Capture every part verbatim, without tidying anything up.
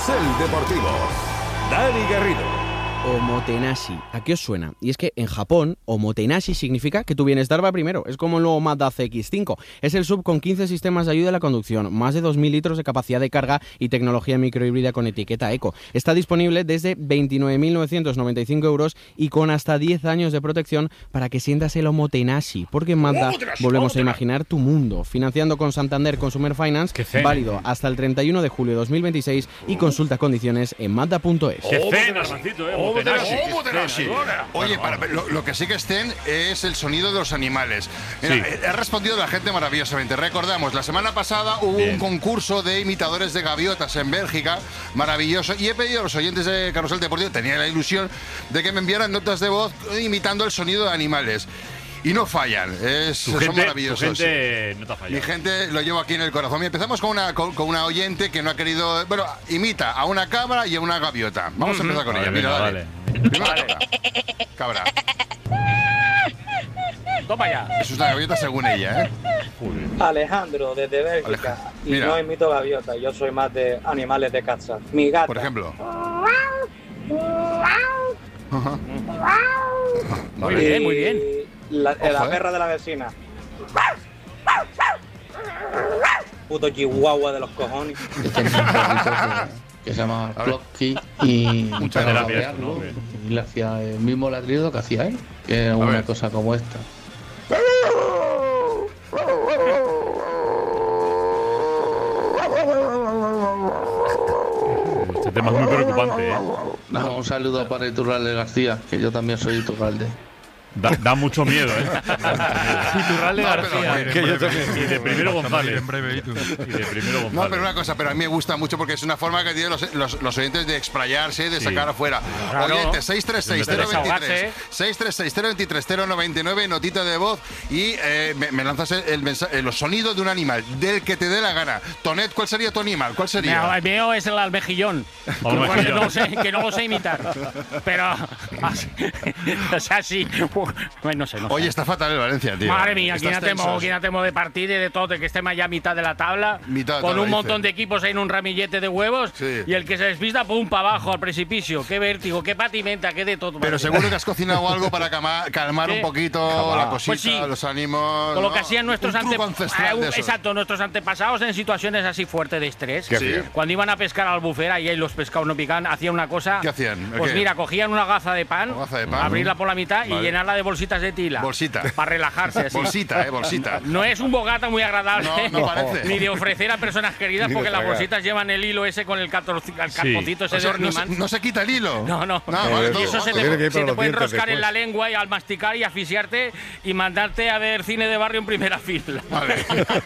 Carrusel Deportivo. Dani Garrido. Omotenashi, ¿a qué os suena? Y es que en Japón, omotenashi significa que tu bienestar va primero. Es como el nuevo Mazda C X cinco. Es el S U V con quince sistemas de ayuda a la conducción, más de dos mil litros de capacidad de carga y tecnología microhíbrida con etiqueta eco. Está disponible desde veintinueve mil novecientos noventa y cinco euros y con hasta diez años de protección para que sientas el omotenashi. Porque en Mazda volvemos a imaginar tu mundo. Financiando con Santander Consumer Finance, válido hasta el treinta y uno de julio de dos mil veintiséis y consulta condiciones en mazda punto es. ¡Qué cena, Armancito, eh! Omotenashi. Omotenashi. Oye, para, lo, lo que sí que estén es el sonido de los animales. Mira, sí. Ha respondido la gente maravillosamente. Recordamos, la semana pasada hubo Bien. un concurso de imitadores de gaviotas en Bélgica, maravilloso, y he pedido a los oyentes de Carrusel Deportivo, tenía la ilusión de que me enviaran notas de voz imitando el sonido de animales. Y no fallan, es, son gente, maravillosos. Tu gente no te ha fallado. Mi gente lo llevo aquí en el corazón. Y empezamos con una, con, con una oyente que no ha querido... Bueno, imita a una cabra y a una gaviota. Vamos mm-hmm. a empezar con vale, ella. Mira, venga, dale. Vale. Primero vale. cabra. Cabra. Toma ya. Eso es una gaviota según ella, ¿eh? Alejandro, desde Bélgica. Alej- y Mira. no imito gaviota, yo soy más de animales de casa. Mi gata. Por ejemplo. Ajá. Muy bien, muy bien. La, la perra de la vecina. Puto chihuahua de los cojones. Que se llama Clocky y muchas gracias, ¿no? Y le hacía el mismo ladrido que hacía él, que era una cosa como esta. Este tema es muy preocupante, ¿eh? No, un saludo para Iturralde García, que yo también soy Iturralde. Da, da mucho miedo, ¿eh? Iturralde no, García. Que yo también. Y de Primero González. Y de Primero González. No, pero una cosa, pero a mí me gusta mucho porque es una forma que tienen los, los, los oyentes de explayarse, de sí. sacar afuera. Claro. Oyente, seis tres seis cero veintitrés, seis tres seis cero veintitrés cero noventa y nueve, notita de voz y eh, me, me lanzas el, el mensaje, los sonidos de un animal, del que te dé la gana. Tonet, ¿cuál sería tu animal? ¿Cuál sería? Mira, el mío es el almejillón. Que no, sé, que no lo sé imitar. Pero, o sea, sí. No sé, no sé. Oye, está fatal el Valencia, tío. Madre mía, aquí no tenemos de partido y de todo, de que estemos ya a mitad de la tabla, mitad de con tabla, un montón dice. de equipos ahí en un ramillete de huevos, sí. y el que se despista, pum, para abajo, al precipicio. Qué vértigo, qué patimenta, qué de todo. Pero seguro que has cocinado algo para calmar, calmar un poquito Jamás. la cosita, pues sí. los ánimos. Con lo ¿no? que hacían nuestros antepasados. Ah, exacto, nuestros antepasados en situaciones así fuertes de estrés. Sí. Cuando iban a pescar al bufera y ahí los pescados no pican, hacían una cosa. ¿Qué hacían? Pues ¿Qué? mira, cogían una gaza de pan, gaza de pan abrirla por la mitad vale. y llenarla de bolsitas de tila. Bolsita. Para relajarse así. Bolsita, eh, bolsita. No es un bogata muy agradable. No, no parece. Ni de ofrecer a personas queridas, porque las bolsitas llevan el hilo ese con el carpocito sí. ese o sea, de Ornimán. No, no se quita el hilo. No, no. no vale, y eso todo, se todo. te, se te puede enroscar después. en la lengua y al masticar y asfixiarte y mandarte a ver cine de barrio en primera fila. Vale.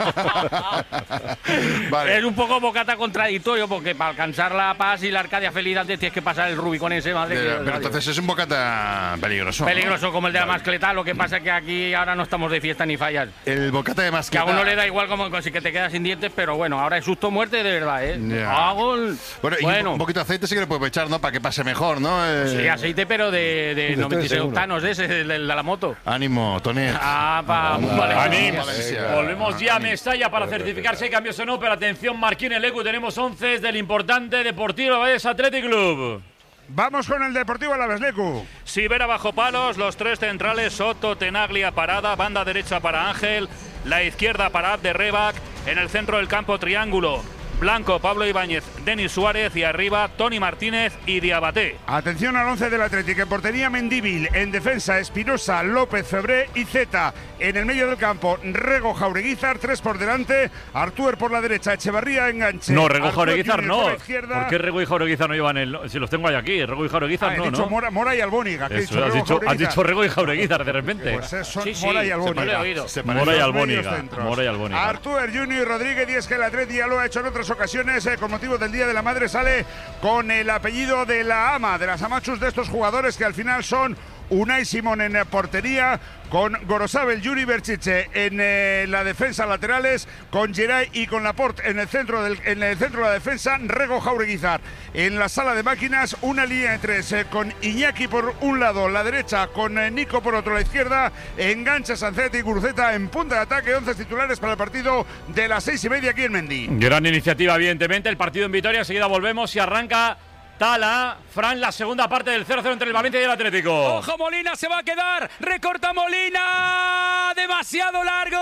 vale. Es un poco bocata contradictorio, porque para alcanzar la paz y la Arcadia feliz antes tienes que pasar el Rubicón ese, madre. De, que, pero entonces es un bocata peligroso. Peligroso, ¿no? como el de vale. la mascleta. Lo que pasa es que aquí ahora no estamos de fiesta ni fallas. El bocata de mascleta. Que a uno le da igual como si que te quedas sin dientes, pero bueno, ahora es susto muerte de verdad, ¿eh? Yeah. El... Bueno, y bueno. un poquito de aceite sí que le puedo echar, ¿no? Para que pase mejor, ¿no? Eh... Sí, aceite, pero de, de noventa y seis octanos de ese, de, de la moto. Ánimo, Tonet. Ah, pa, vale. Ánimo. Volvemos ya a Mestalla para certificar si hay cambios o no, pero atención, Marquín el Ecu, tenemos once del importante Deportivo Alavés Athletic Club. Vamos con el Deportivo Alavés, Lecu. Sivera bajo palos, los tres centrales, Soto, Tenaglia, Parada, banda derecha para Ángel, la izquierda para Abderrebac, en el centro del campo triángulo, Blanco, Pablo Ibáñez, Denis Suárez y arriba Tony Martínez y Diabaté. Atención al once del Atlético. En portería Mendívil, en defensa Espinosa, López, Febré y Zeta. En el medio del campo Rego, Jaureguizar, tres por delante, Artúer por la derecha, Echevarría enganche. No, Rego, Artúer Jaureguizar no. por, ¿Por qué Rego y Jaureguizar no llevan el...? Si los tengo ahí aquí, Rego y Jaureguizar ah, no, he dicho ¿no? Mora, Mora y Albóniga. Eso, dicho has, Rego, dicho, has dicho Rego y Jaureguizar de repente. Pues son sí, sí, Mora y Albóniga. Mora y Albóniga. Mora y Albóniga. Artúer, Junior y Rodríguez, y es que el Atleti ya lo ha hecho en otras ocasiones, eh, con motivo del Día de la Madre sale con el apellido de la ama, de las amachus de estos jugadores que al final son Unai Simón en portería, con Gorosabel, Yuri Berchiche en eh, la defensa laterales, con Geray y con Laporte en el centro del, en el centro de la defensa, Rego Jaureguizar. En la sala de máquinas, una línea de tres eh, con Iñaki por un lado, la derecha con eh, Nico por otro, la izquierda, engancha Sancet y Guruceta en punta de ataque. Once titulares para el partido de las seis y media aquí en Mendy. Gran iniciativa, evidentemente, el partido en Vitoria. Enseguida volvemos y arranca Tala. Fran, la segunda parte del cero cero entre el Valencia y el Atlético. ¡Ojo, Molina se va a quedar! ¡Recorta Molina! ¡Demasiado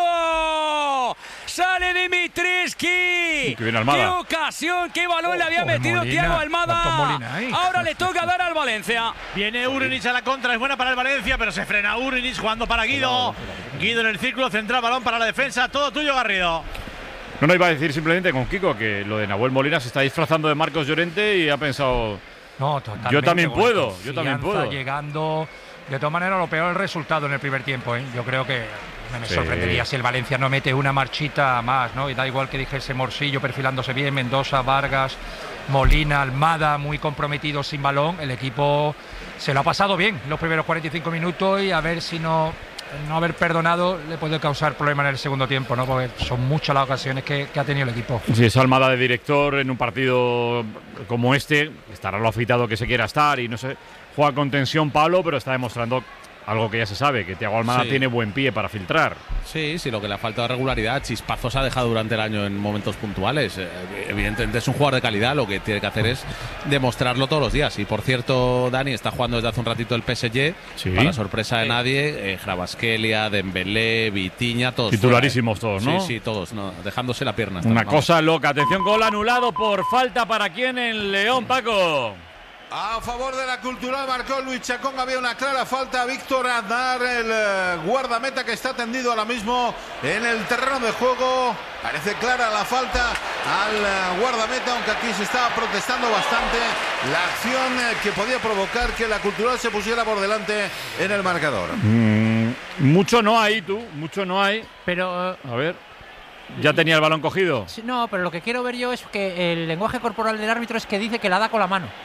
largo! ¡Sale Dimitrievski! ¡Qué bien, Almada! ¡Qué ocasión! ¡Qué balón le había metido Thiago Almada! Ahora le toca dar al Valencia. Viene Urinic a la contra, es buena para el Valencia, pero se frena Urinic jugando para Guido. Guido en el círculo central, balón para la defensa. Todo tuyo, Garrido. No, no, iba a decir simplemente con Kiko que lo de Nahuel Molina se está disfrazando de Marcos Llorente y ha pensado... No, totalmente. Yo también bueno, puedo, yo también puedo. Llegando, de todas maneras, lo peor el resultado en el primer tiempo, ¿eh? Yo creo que me sí. sorprendería si el Valencia no mete una marchita más, ¿no? Y da igual que dijese Morcillo perfilándose bien, Mendoza, Vargas, Molina, Almada, muy comprometidos sin balón. El equipo se lo ha pasado bien los primeros cuarenta y cinco minutos y a ver si no... no haber perdonado le puede causar problemas en el segundo tiempo, ¿no? Porque son muchas las ocasiones que, que ha tenido el equipo. Sí, esa Almada de director en un partido como este, estará lo afeitado que se quiera estar y no sé, juega con tensión Pablo, pero está demostrando algo que ya se sabe, que Thiago Almada sí. tiene buen pie para filtrar. Sí, sí, lo que le ha faltado de regularidad, chispazos ha dejado durante el año en momentos puntuales. Eh, evidentemente es un jugador de calidad, lo que tiene que hacer es demostrarlo todos los días. Y por cierto, Dani está jugando desde hace un ratito el P S G, sí. para sorpresa de nadie, eh, Kvaratskhelia, Dembélé, Vitinha, todos. Titularísimos fuera, eh. todos, ¿no? Sí, sí, todos, no, dejándose la pierna. Una vamos. cosa loca. Atención, gol anulado por falta para quién en León, Paco. A favor de la Cultural marcó Luis Chacón, había una clara falta a Víctor Aznar, el eh, guardameta que está tendido ahora mismo en el terreno de juego. Parece clara la falta al eh, guardameta, aunque aquí se estaba protestando bastante la acción eh, que podía provocar que la Cultural se pusiera por delante en el marcador. Mm, mucho no hay, tú, mucho no hay. Pero... A ver... ¿Ya tenía el balón cogido? No, pero lo que quiero ver yo es que el lenguaje corporal del árbitro es que dice que la da con la mano.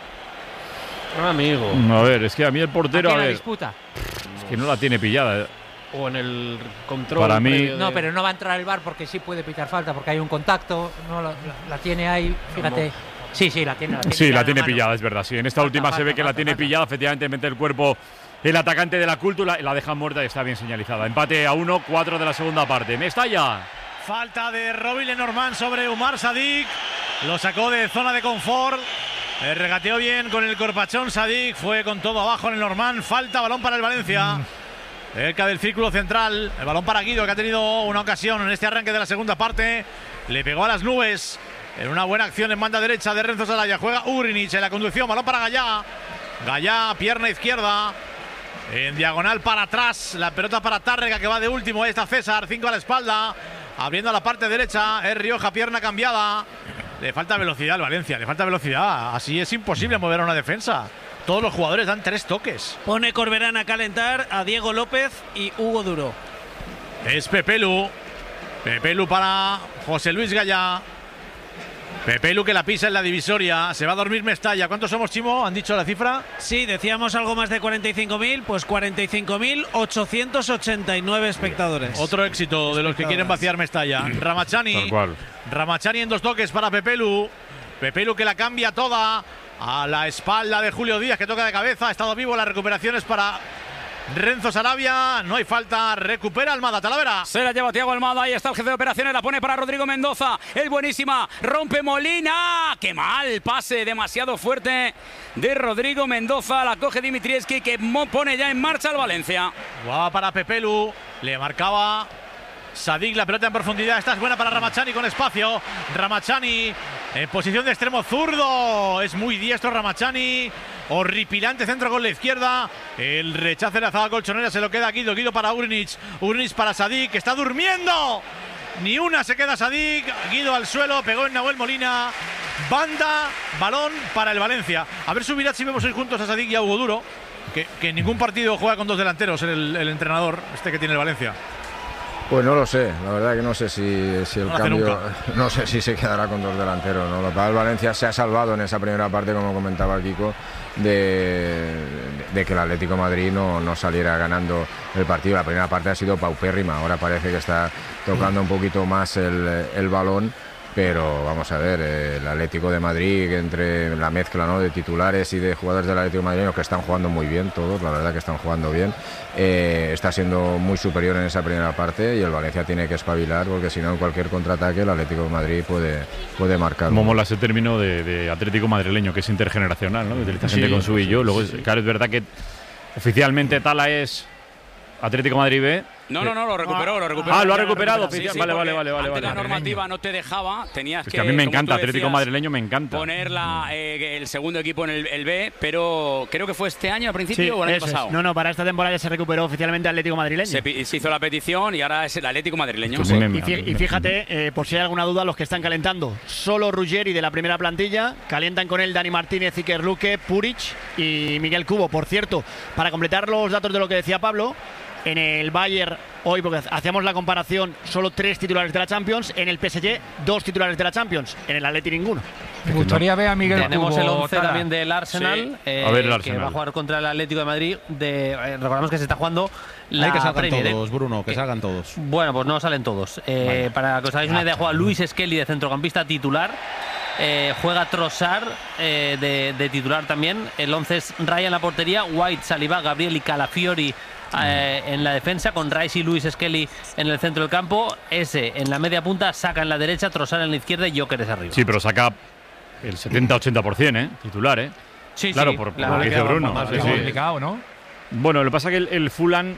Amigo. A ver, es que a mí el portero, a ver, disputa. Es que no la tiene pillada. O en el control. Para mí. De... No, pero no va a entrar el V A R porque sí puede pitar falta, porque hay un contacto. No la, la, la tiene ahí, fíjate. Sí, sí, la tiene. La tiene sí, la tiene la pillada, es verdad. Sí, en esta falta, última falta, se ve que falta, la tiene falta, pillada. Efectivamente, mete el cuerpo el atacante de la Cultura, la deja muerta y está bien señalizada. Empate a uno, cuatro de la segunda parte. Mestalla. Falta de Robin Lenormand sobre Umar Sadik. Lo sacó de zona de confort. Eh, regateó bien con el corpachón Sadik, fue con todo abajo en el Normand. Falta, balón para el Valencia. Mm. Cerca del círculo central. El balón para Guido, que ha tenido una ocasión en este arranque de la segunda parte. Le pegó a las nubes. En una buena acción en banda derecha de Renzo Salaya. Juega Urinic en la conducción. Balón para Gallá. Gallá, pierna izquierda. En diagonal para atrás. La pelota para Tárrega, que va de último. Ahí está César, cinco a la espalda. Abriendo a la parte derecha. Es Rioja, pierna cambiada. Le falta velocidad al Valencia, le falta velocidad. Así es imposible mover a una defensa. Todos los jugadores dan tres toques. Pone Corberán a calentar a Diego López y Hugo Duro. Es Pepelu. Pepelu para José Luis Gallá. Pepelu que la pisa en la divisoria. Se va a dormir Mestalla. ¿Cuántos somos, Chimo? ¿Han dicho la cifra? Sí, decíamos algo más de cuarenta y cinco mil. Pues cuarenta y cinco mil ochocientos ochenta y nueve espectadores. Otro éxito de los que quieren vaciar Mestalla. Ramachani. Tal cual. Ramachani en dos toques para Pepelu. Pepelu que la cambia toda a la espalda de Julio Díaz, que toca de cabeza. Ha estado vivo. La recuperación es para Renzo Sarabia. No hay falta. Recupera Almada. Talavera. Se la lleva Thiago Almada. Ahí está el jefe de operaciones. La pone para Rodrigo Mendoza. Es buenísima. Rompe Molina. ¡Qué mal! Pase demasiado fuerte de Rodrigo Mendoza. La coge Dimitrievski, que pone ya en marcha al Valencia. Guau para Pepelu. Le marcaba Sadik la pelota en profundidad. Esta es buena para Ramachani con espacio. Ramachani en posición de extremo zurdo. Es muy diestro Ramachani. Horripilante centro con la izquierda. El rechazo de la zaga colchonera se lo queda Guido. Guido para Urinic. Urinic para Sadik, que está durmiendo. Ni una se queda Sadik. Guido al suelo. Pegó en Nahuel Molina. Banda. Balón para el Valencia. A ver, subirá si vemos ir juntos a Sadik y a Hugo Duro. Que, que en ningún partido juega con dos delanteros el, el entrenador este que tiene el Valencia. Pues no lo sé, la verdad que no sé si, si el no cambio, no sé si se quedará con dos delanteros, ¿no? Lo cual Valencia se ha salvado en esa primera parte, como comentaba Kiko, de, de que el Atlético de Madrid no, no saliera ganando el partido. La primera parte ha sido paupérrima, ahora parece que está tocando un poquito más el, el balón. Pero vamos a ver, el Atlético de Madrid, entre la mezcla, ¿no?, de titulares y de jugadores del Atlético de Madrid, que están jugando muy bien todos, la verdad que están jugando bien, eh, está siendo muy superior en esa primera parte y el Valencia tiene que espabilar, porque si no, en cualquier contraataque el Atlético de Madrid puede, puede marcar. Como mola ese término de, de Atlético madrileño, que es intergeneracional, ¿no? Que utiliza gente Sí, con su y sí, yo. Luego, sí. es, claro, es verdad que oficialmente Tala es Atlético Madrid B. No, no, no, lo recuperó, lo recuperó. Ah, lo ha recuperado. Sí, sí, vale, vale, porque vale, vale, antes vale. la normativa no te dejaba, tenías Es que, que a mí me como encanta, tú Atlético decías, madrileño me encanta. poner la, eh, el segundo equipo en el, el B, pero creo que fue este año al principio Sí, o el año eso es. pasado. No, no, para esta temporada ya se recuperó oficialmente Atlético Madrileño. Se, pi- se hizo la petición y ahora es el Atlético madrileño. Sí, y, fí- y fíjate, eh, por si hay alguna duda, los que están calentando, solo Ruggeri de la primera plantilla, calientan con él Dani Martínez, Iker Luque, Puric y Miguel Cubo. Por cierto, para completar los datos de lo que decía Pablo, en el Bayern hoy, porque hacíamos la comparación, solo tres titulares de la Champions, en el P S G dos titulares de la Champions, en el Atleti ninguno. Me gustaría ver a Miguel Tenemos Cubo, el once Tala. también del Arsenal, Sí. eh, A ver el que Arsenal. va a jugar contra el Atlético de Madrid. De, eh, recordamos que se está jugando la Hay que salgan Premier, ¿eh? todos, Bruno, que salgan todos. Bueno, pues no salen todos. Eh, Vale. Para que os hagáis una idea, juega Luis Skelly de centrocampista titular. Eh, juega Trossard eh, de, de titular también. El once es Raya en la portería, White, Saliba, Gabriel y Calafiori eh, en la defensa, con Rice y Luis Skelly en el centro del campo. Ese en la media punta, Saka en la derecha, Trossard en la izquierda y Gyökeres arriba. Sí, pero saca el setenta ochenta por ciento, ¿eh? Titular, ¿eh? Sí, claro, sí, por, por claro. lo que dice Bruno. Más Sí, sí. complicado, ¿no? Bueno, lo que pasa es que el, el Fulham,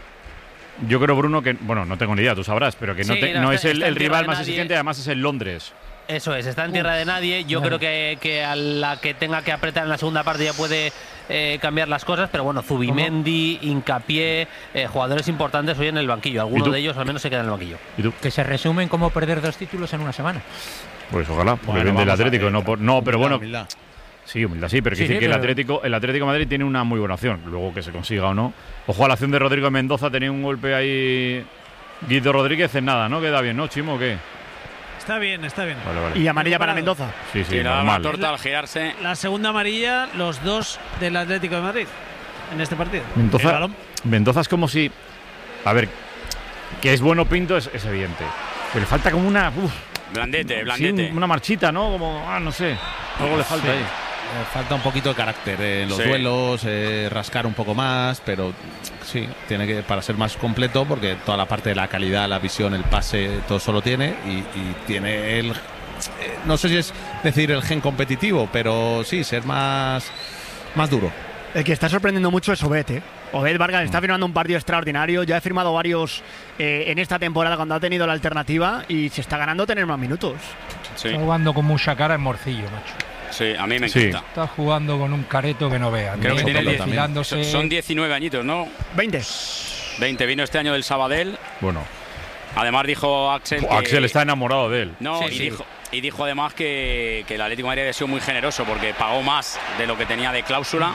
yo creo, Bruno, que, bueno, no tengo ni idea, tú sabrás, pero que no, Sí, te- no, no está- es el, está en el tierra rival de más nadie. exigente, además es en Londres. Eso es, está en tierra de nadie. Yo Claro. creo que, que a la que tenga que apretar en la segunda parte ya puede eh, cambiar las cosas, pero bueno, Zubimendi, Hincapié, eh, jugadores importantes hoy en el banquillo. Algunos de ellos al menos se quedan en el banquillo. ¿Y tú? Que se resumen como perder dos títulos en una semana. Pues ojalá, porque Bueno, vende el vamos a Atlético, ver. no, por- no pero bueno. Humildad. Sí, humildad sí, pero Sí, quiere decir sí, que el pero- Atlético, el Atlético de Madrid tiene una muy buena opción. Luego que se consiga o no. Ojo a la acción de Rodrigo Mendoza, tenía un golpe ahí. Guido Rodríguez en nada, ¿no? Queda bien, ¿no, Chimo, o qué? Está bien, está bien. Vale, vale. Y amarilla para Mendoza. Sí, sí, Sí, la, la normal. torta al girarse. La segunda amarilla, los dos del Atlético de Madrid en este partido. El Mendoza, balón- Mendoza es como si. A ver, que es bueno Pinto es, es evidente. Pero le falta como una. Uf, Blandete, sí, blandete. una marchita, ¿no? Como, ah, no sé. Algo le falta Sí. ahí. Eh, falta un poquito de carácter eh, en los Sí. duelos, eh, rascar un poco más, pero sí, tiene que para ser más completo, porque toda la parte de la calidad, la visión, el pase, todo eso lo tiene y, y tiene el, eh, no sé si es decir el gen competitivo, pero sí, ser más, más duro. El que está sorprendiendo mucho es Obed, ¿eh? Obed Vargas está firmando un partido extraordinario. Ya ha firmado varios eh, en esta temporada cuando ha tenido la alternativa y se está ganando tener más minutos. Sí, Está jugando con mucha cara en Morcillo, macho. sí, a mí me Sí. encanta. Está jugando con un careto que no veas. Creo que ¿no? tiene diez- Perfilándose. son diecinueve añitos, ¿no? veinte. veinte, vino este año del Sabadell. Bueno, Además dijo Axel que... Axel está enamorado de él. No, Sí, y, sí. Dijo, y dijo además que, que el Atlético de Madrid había sido muy generoso porque pagó más de lo que tenía de cláusula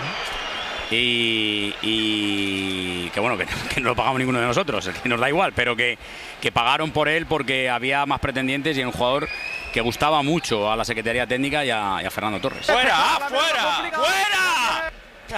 y, y que bueno, que, que no lo pagamos ninguno de nosotros, que nos da igual, pero que, que pagaron por él porque había más pretendientes y era un jugador que gustaba mucho a la Secretaría Técnica y a, y a Fernando Torres. ¡Fuera! ¡Fuera! ¡Fuera!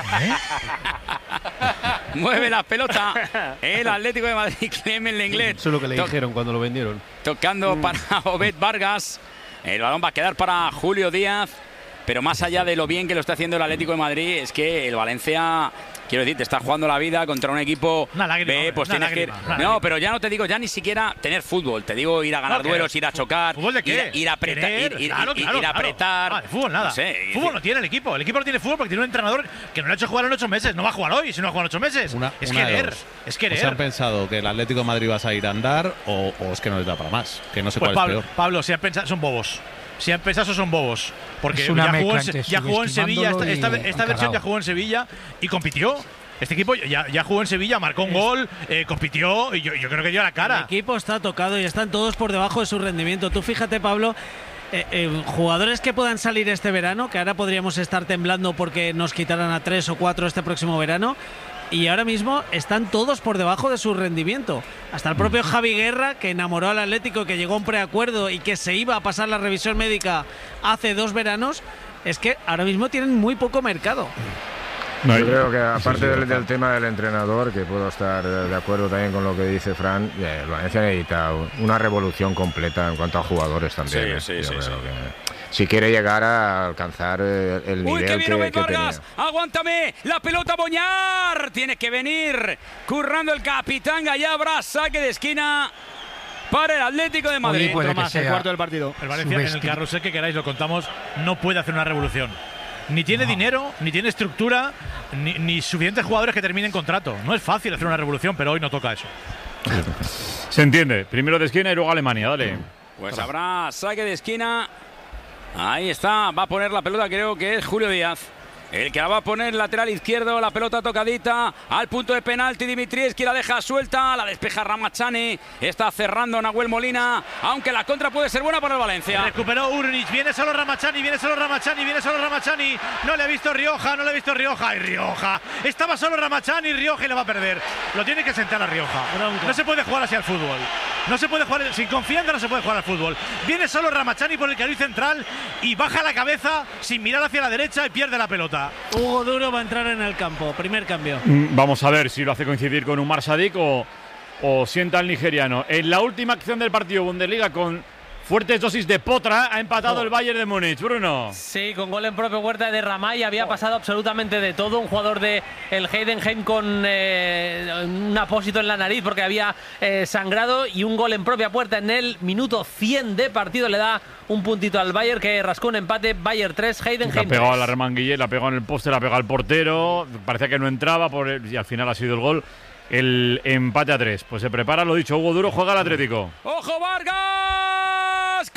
Mueve la pelota el Atlético de Madrid, Clement Lenglet. Eso es lo que le To- dijeron cuando lo vendieron. Tocando para Obed Vargas. El balón va a quedar para Julio Díaz. Pero más allá de lo bien que lo está haciendo el Atlético de Madrid, es que el Valencia, quiero decir, te está jugando la vida contra un equipo Una lágrima, B, hombre, pues una tienes que ir. lágrima, una No, lágrima. pero ya no te digo ya ni siquiera tener fútbol. Te digo ir a ganar No, que- duelos, ir a chocar, ¿Fútbol de qué? ir, a- ir a apretar, Querer, ir, ir- claro, ir- claro, ir a claro. apretar. Ah, de fútbol nada. No sé, Fútbol no tiene el equipo. El equipo no tiene fútbol porque tiene un entrenador que no le ha hecho jugar en ocho meses. No va a jugar hoy, si no va a jugar en ocho meses. Una, es una de querer, dos. es ¿Os querer. han pensado que el Atlético de Madrid va a salir a andar o, o es que no les da para más? Que no sé Pues cuál Pablo, es peor. Pablo, si han pensado, son bobos. Si han pensado, son bobos. Porque Es una ya, jugó en, mezcla Se- entre ya jugó en Sevilla, esta, esta, subestimándolo y esta versión ya encargado. jugó en Sevilla y compitió. Este equipo ya, ya jugó en Sevilla, marcó un gol, eh, compitió y yo, yo creo que dio la El cara. equipo está tocado y están todos por debajo de su rendimiento. Tú fíjate, Pablo, eh, eh, jugadores que puedan salir este verano, que ahora podríamos estar temblando porque nos quitaran a tres o cuatro este próximo verano. y ahora mismo están todos por debajo de su rendimiento. Hasta el propio Javi Guerra, que enamoró al Atlético, que llegó a un preacuerdo y que se iba a pasar la revisión médica hace dos veranos, es que ahora mismo tienen muy poco mercado. Yo creo que aparte sí, sí, del, del tema del entrenador, que puedo estar de acuerdo también con lo que dice Fran, eh, el Valencia necesita una revolución completa en cuanto a jugadores también. Sí, eh. sí, Yo sí, creo sí. que si quiere llegar a alcanzar eh, el Uy, nivel que viene que, Obed que Vargas, tenía. aguántame, la pelota Boñar, tiene que venir currando el capitán Gallabra, saque de esquina para el Atlético de Madrid. Oye, puede que Más, el sea cuarto del partido. El Valencia, en el carrusel que queráis lo contamos, no puede hacer una revolución. Ni tiene no. dinero, ni tiene estructura, ni, ni suficientes jugadores que terminen contrato. No es fácil hacer una revolución, pero hoy no toca eso. Se entiende. Primero de esquina y luego Alemania, dale. Pues habrá saque de esquina. Ahí está, va a poner la pelota, creo que es Julio Díaz. El que la va a poner lateral izquierdo, la pelota tocadita al punto de penalti. Dimitrievski la deja suelta, la despeja Ramachani. Está cerrando Nahuel Molina, aunque la contra puede ser buena para el Valencia. Recuperó Urnic, viene solo Ramachani, viene solo Ramachani, viene solo Ramachani. No le ha visto Rioja, no le ha visto Rioja. Y Rioja, estaba solo Ramachani, Rioja y le va a perder. Lo tiene que sentar a Rioja. No se puede jugar así al fútbol. No se puede jugar, sin confianza no se puede jugar al fútbol. Viene solo Ramachani por el carril central y baja la cabeza sin mirar hacia la derecha y pierde la pelota. Hugo Duro va a entrar en el campo, primer cambio. Vamos a ver si lo hace coincidir con Umar Sadik o, o sienta al nigeriano. En la última acción del partido Bundesliga, con fuertes dosis de potra, ha empatado oh. el Bayern de Múnich. Bruno. Sí, con gol en propia puerta de Ramay. Había oh. pasado absolutamente de todo. Un jugador de el Heidenheim con eh, un apósito en la nariz porque había eh, sangrado, y un gol en propia puerta en el minuto cien de partido le da un puntito al Bayern, que rascó un empate. Bayern tres, Heidenheim tres. La ha pegado a la remanguille, la ha pegado en el poste, la ha pegado al portero. Parecía que no entraba por el, y al final ha sido el gol. El empate a tres. Pues se prepara, lo dicho, Hugo Duro, juega el Atlético. ¡Ojo Vargas!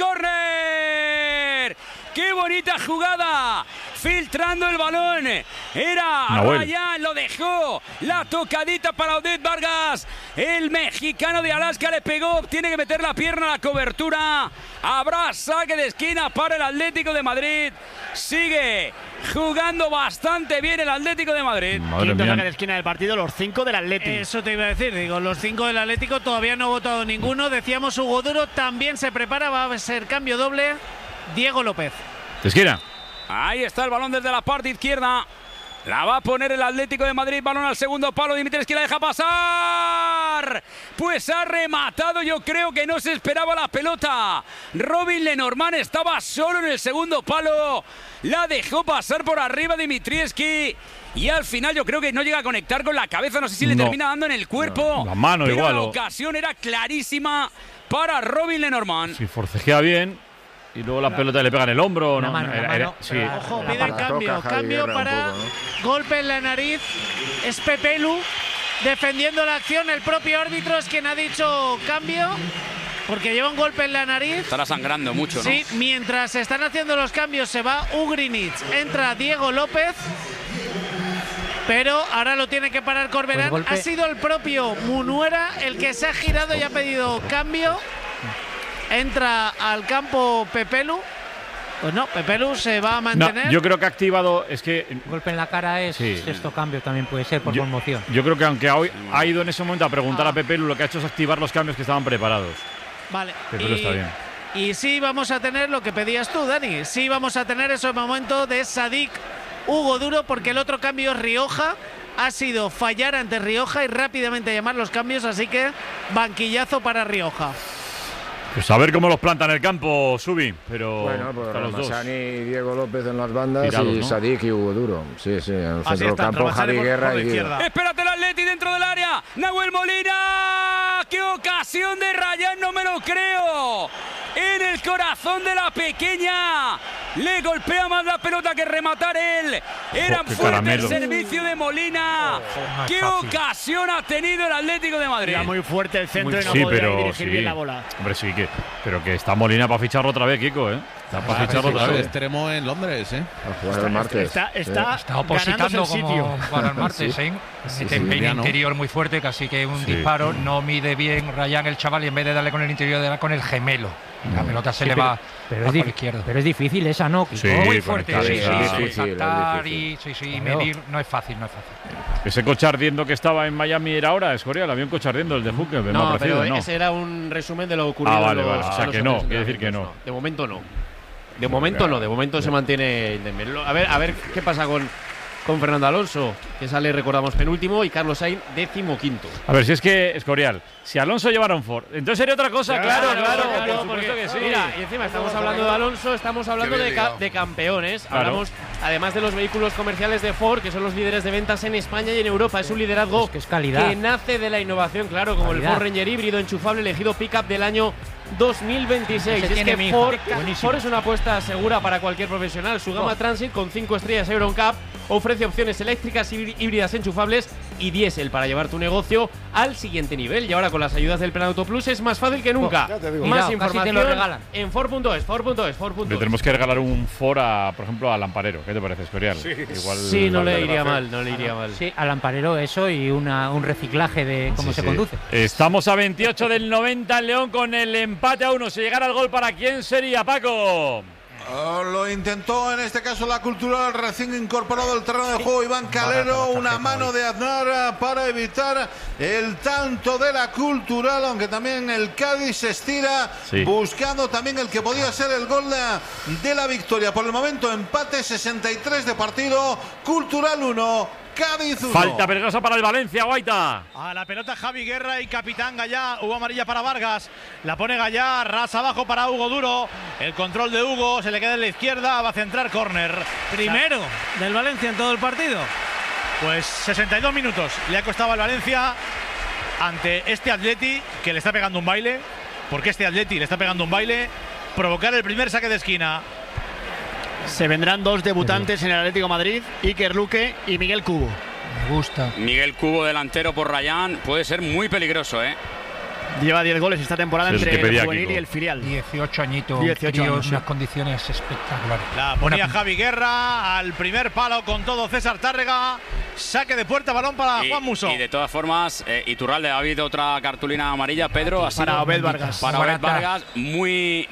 ¡Corner! ¡Qué bonita jugada! Filtrando el balón. Era Ryan, lo dejó. La tocadita para Oded Vargas. El mexicano de Alaska le pegó. Tiene que meter la pierna a la cobertura. Habrá saque de esquina para el Atlético de Madrid. Sigue jugando bastante bien el Atlético de Madrid. Quinto saque de esquina del partido, los cinco del Atlético. Eso te iba a decir, digo, los cinco del Atlético, todavía no ha votado ninguno. Decíamos Hugo Duro, también se prepara, va a ser cambio doble. Diego López. De esquina. Ahí está el balón desde la parte izquierda. La va a poner el Atlético de Madrid. Balón al segundo palo. Dimitrievski la deja pasar. Pues ha rematado. Yo creo que no se esperaba la pelota. Robin Lenormand estaba solo en el segundo palo. La dejó pasar por arriba Dimitrievski. Y al final yo creo que no llega a conectar con la cabeza. No sé si le no. termina dando en el cuerpo. No, la mano pero igual. La o... ocasión era clarísima para Robin Lenormand. Si forcejea bien. Y luego la pelota le pega en el hombro. Una ¿no? mano, era, una era, mano, sí. Ojo, pide el cambio. Cambio para poco, ¿no? Golpe en la nariz. Es Pepelu defendiendo la acción. El propio árbitro es quien ha dicho cambio, porque lleva un golpe en la nariz. Estará sangrando mucho, ¿no? Sí, mientras se están haciendo los cambios se va Ugrinic, entra Diego López. Pero ahora lo tiene que parar Corberán. Pues ha sido el propio Munuera el que se ha girado y ha pedido cambio. Entra al campo Pepelu. Pues no, Pepelu se va a mantener. No, yo creo que ha activado. Es que. Golpe en la cara es sí. sexto cambio, también puede ser por yo, conmoción. Yo creo que aunque hoy ha ido en ese momento a preguntar ah. a Pepelu, lo que ha hecho es activar los cambios que estaban preparados. Vale. Pepelu y, está bien. Y sí vamos a tener lo que pedías tú, Dani. Sí vamos a tener ese momento de Sadik Hugo Duro, porque el otro cambio es Rioja. Ha sido fallar ante Rioja y rápidamente llamar los cambios, así que banquillazo para Rioja. Pues a ver cómo los plantan en el campo, Subi, pero bueno, pues Ramazani y Diego López en las bandas. Tirados, y ¿no? Sadik y Hugo Duro. Sí, sí, en el Así centro del campo Javi Guerra y Diego. Espérate el Atleti dentro del área. Nahuel Molina. ¡Qué ocasión de Ryan! No me lo creo. En el corazón de la pequeña. Le golpea más la pelota que rematar él. Era oh, fuerte el servicio de Molina. Oh, ¡qué ocasión ha tenido el Atlético de Madrid! Era muy fuerte el centro muy, y no sí, podía pero, dirigir sí. bien la bola. Hombre, sí, que, pero que está Molina para ficharlo otra vez, Kiko, ¿eh? Está para ah, ficharlo otra vez. Extremo en Londres, ¿eh? A jugar el martes. Está, está, está opositando como para el martes, sí. ¿eh? Sí, Mete sí, peine sí, interior muy fuerte, casi que un sí. disparo. No mide bien Ryan el chaval, y en vez de darle con el interior, le da con el gemelo. La pelota se sí, le pero, va pero por es la izquierda. Pero es difícil esa, ¿no? Sí, muy fuerte, sí, sí, sí, sí, difícil, saltar es y, sí, sí, y claro. medir no es fácil, no es fácil. Ese coche ardiendo que estaba en Miami era ahora, Escorial, había un coche ardiendo, el de Hooker, no, me ha parecido, pero ¿no? ese era un resumen de lo ocurrido. Ah, vale, en los, vale, o sea que no, quiere decir que no. De momento no. De momento no, de momento se mantiene. A ver, a ver qué pasa con, con Fernando Alonso, que sale, recordamos, penúltimo, y Carlos Sainz, décimo quinto. A ver, si es que, Escorial, si Alonso llevara un Ford, entonces sería otra cosa, claro, claro, claro, claro, por supuesto que sí. Mira, y encima estamos hablando de Alonso, estamos hablando de, ca de campeones. Claro. Hablamos, además de los vehículos comerciales de Ford, que son los líderes de ventas en España y en Europa. Es un liderazgo es que, es calidad. que nace de la innovación, claro, como calidad. el Ford Ranger híbrido enchufable elegido pickup del año dos mil veintiséis. Ese Es tiene que mi Ford, hija. Ford es una apuesta segura para cualquier profesional. Su gama Oh. Transit con cinco estrellas EuroNCAP ofrece opciones eléctricas, híbridas enchufables y diésel para llevar tu negocio al siguiente nivel. Y ahora con las ayudas del Plan Auto Plus es más fácil que nunca. Oh, ya te digo. Más Cuidado, casi información te lo regalan. en Ford punto es, Ford punto es, Ford punto Le es. tenemos que regalar un Ford, a, por ejemplo, al Lamparero. ¿Qué te parece, Escorial? Sí. Igual, Sí, no le vale, iría vale. mal, no le iría mal. Sí, al lamparero eso y una, un reciclaje de cómo Sí, se sí. conduce. Estamos a veintiocho del noventa en León con el empate a uno. Si llegara el gol, ¿para quién sería, Paco? Oh, lo intentó en este caso la Cultural, recién incorporado al terreno de juego Iván Calero, una mano de Aznar para evitar el tanto de la Cultural, aunque también el Cádiz se estira Sí. buscando también el que podía ser el gol de, de la victoria. Por el momento empate, sesenta y tres de partido, Cultural uno, Cádiz uno. Falta peligrosa para el Valencia, Guaita. A la pelota Javi Guerra y capitán Gallá. Hubo amarilla para Vargas. La pone Gallá, ras abajo para Hugo Duro. El control de Hugo, se le queda en la izquierda, va a centrar córner. Primero del Valencia en todo el partido. Pues sesenta y dos minutos le ha costado al Valencia ante este Atleti que le está pegando un baile. Porque este Atleti le está pegando un baile. Provocar el primer saque de esquina. Se vendrán dos debutantes en el Atlético de Madrid, Iker Luque y Miguel Cubo. Me gusta. Miguel Cubo, delantero por Rayán, puede ser muy peligroso, ¿eh? Lleva diez goles esta temporada Sí, es entre que pedía el juvenil Kiko. y el filial. dieciocho añitos, dieciocho crío, años, en unas sí. condiciones espectaculares. La ponía Javi Guerra al primer palo con todo César Tárrega. Saque de puerta, balón para Y, Juan Musso. y de todas formas, eh, Iturralde, ha habido otra cartulina amarilla, Pedro. Ha Para sido Obed Vargas. Para Obed Barata. Vargas, muy,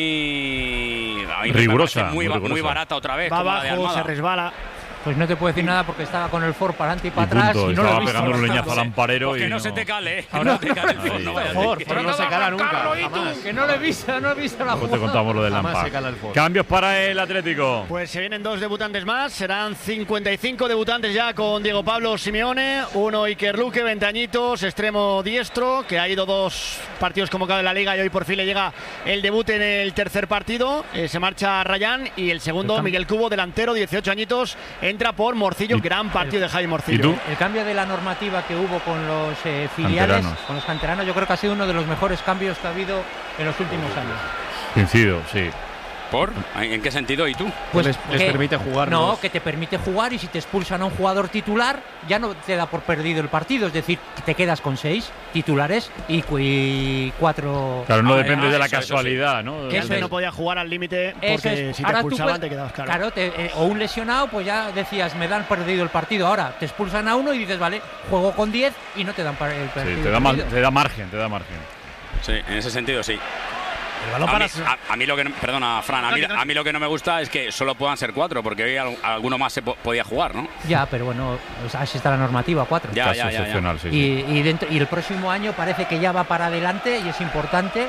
muy. a mí me Rigurosa, parece Muy, muy ba- muy rigurosa. barata otra vez. Va como la de abajo, Almada. se resbala. Pues no te puedo decir nada porque estaba con el Ford para adelante y Y para atrás punto, y no lo he estaba visto. pegando un leñazo al Lamparero Pues que y no, no se te cale, eh. Que Ahora- no te cale el Ford, no vaya a Ford, decir. Ford no se cala nunca. Jamás. Que no lo he visto, no he visto la Luego te jugada. contamos lo del Jamás Lampard. se cala el Ford. Cambios para el Atlético. Pues se vienen dos debutantes más, serán cincuenta y cinco debutantes ya con Diego Pablo Simeone, uno Iker Luque, veinte añitos, extremo diestro, que ha ido dos partidos convocados en la Liga y hoy por fin le llega el debut en el tercer partido, eh, se marcha Rayán y el segundo Miguel Cubo, delantero, dieciocho añitos, entra por Morcillo, gran partido de Javi Morcillo. ¿Y tú? El cambio de la normativa que hubo con los eh, filiales, Canteranos. con los canteranos, yo creo que ha sido uno de los mejores cambios que ha habido en los últimos años. Coincido, sí. ¿Por? ¿En qué sentido? ¿Y tú? Pues les, les que- permite jugar. No, los- que te permite jugar y si te expulsan a un jugador titular, ya no te da por perdido el partido. Es decir, que te quedas con seis titulares y, cu- y cuatro. Claro, no Ah, depende ah, de la eso, eso sí. casualidad, ¿no? Que Antes eso no es. podía jugar al límite Eso porque es. si te Ahora tú expulsaban puedes- te quedabas claro. Claro, te- eh, o un lesionado, pues ya decías, me dan perdido el partido. Ahora te expulsan a uno y dices, vale, juego con diez y no te dan par- el partido. Sí, te da, ma- perdido. te da margen, te da margen. Sí, en ese sentido sí. El balón A para. mí, a- a mí lo que no- perdona, Fran, a mí, a mí lo que no me gusta es que solo puedan ser cuatro, porque hoy al- alguno más se po- podía jugar, ¿no? Ya, pero bueno, pues así está la normativa, cuatro. Ya, Caso ya, ya, ya. excepcional, sí, y, sí. y, dentro, y el próximo año parece que ya va para adelante y es importante.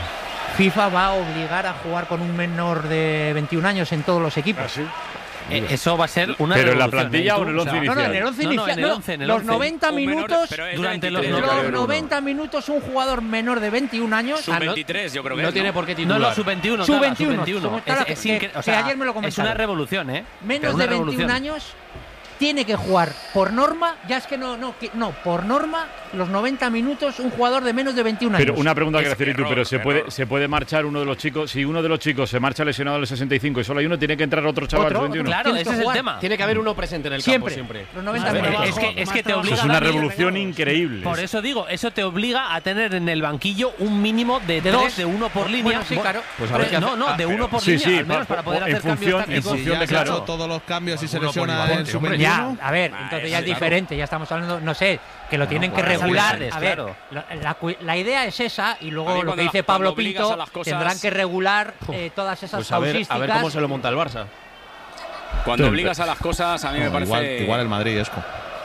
FIFA va a obligar a jugar con un menor de veintiún años en todos los equipos. Eh, eso va a ser una Pero en la revolución, plantilla ¿eh? o en el once O sea, inicial. No, no, en el once No, no, inicial. en el no, once, en el los once. noventa Un menor, minutos. pero es de durante los veintitrés. no, los no, no. noventa minutos, un jugador menor de veintiún años. Sub veintitrés, yo creo que No es, tiene ¿no? por qué No, titular. no, sub veintiuno. Sub claro, veintiuno, sub veintiuno. somos- claro, Es, es que- incre- o que sea, ayer me lo es comentaron. una revolución, ¿eh? Menos Pero de una veintiún revolución. años tiene que jugar por norma, ya es que no, no, que- no, por norma, los noventa minutos un jugador de menos de veintiún años. Pero una pregunta que Es hacer y tú, error, pero se error. puede, se puede marchar uno de los chicos, si uno de los chicos se marcha lesionado al sesenta y cinco y solo hay uno, tiene que entrar otro chaval Otro, al veintiuno. Claro, Tienes ese que es el jugar. tema. Tiene que haber uno presente en el Siempre, campo siempre. los noventa A ver, minutos. es que, es que te obliga Eso es una también- revolución increíble. Por eso digo, eso te obliga a tener en el banquillo un mínimo de, De dos, dos. de uno por línea. Bueno, sí, Bueno, claro. Pues a ver qué hace- no, no, de uno por Sí, línea, sí, al menos pa- para poder en hacer cambios función- en tácticos. función de, ya se ha hecho claro. todos los cambios y se Alguno por lesiona igual, en sí, su hombre. Ya, a ver, Ah, entonces eso ya es claro. diferente, ya estamos hablando, no sé, que lo tienen que pues, regular. salvedades, A ver, claro. la, la cu- la idea es esa y A luego mí lo que cuando- dice cuando Pablo obligas Pinto, a las cosas- tendrán que regular eh, todas esas Pues a ver, a causísticas. ver cómo se lo monta el Barça. Cuando Sí, obligas a las cosas, a mí me No, parece. igual, igual el Madrid, Esco.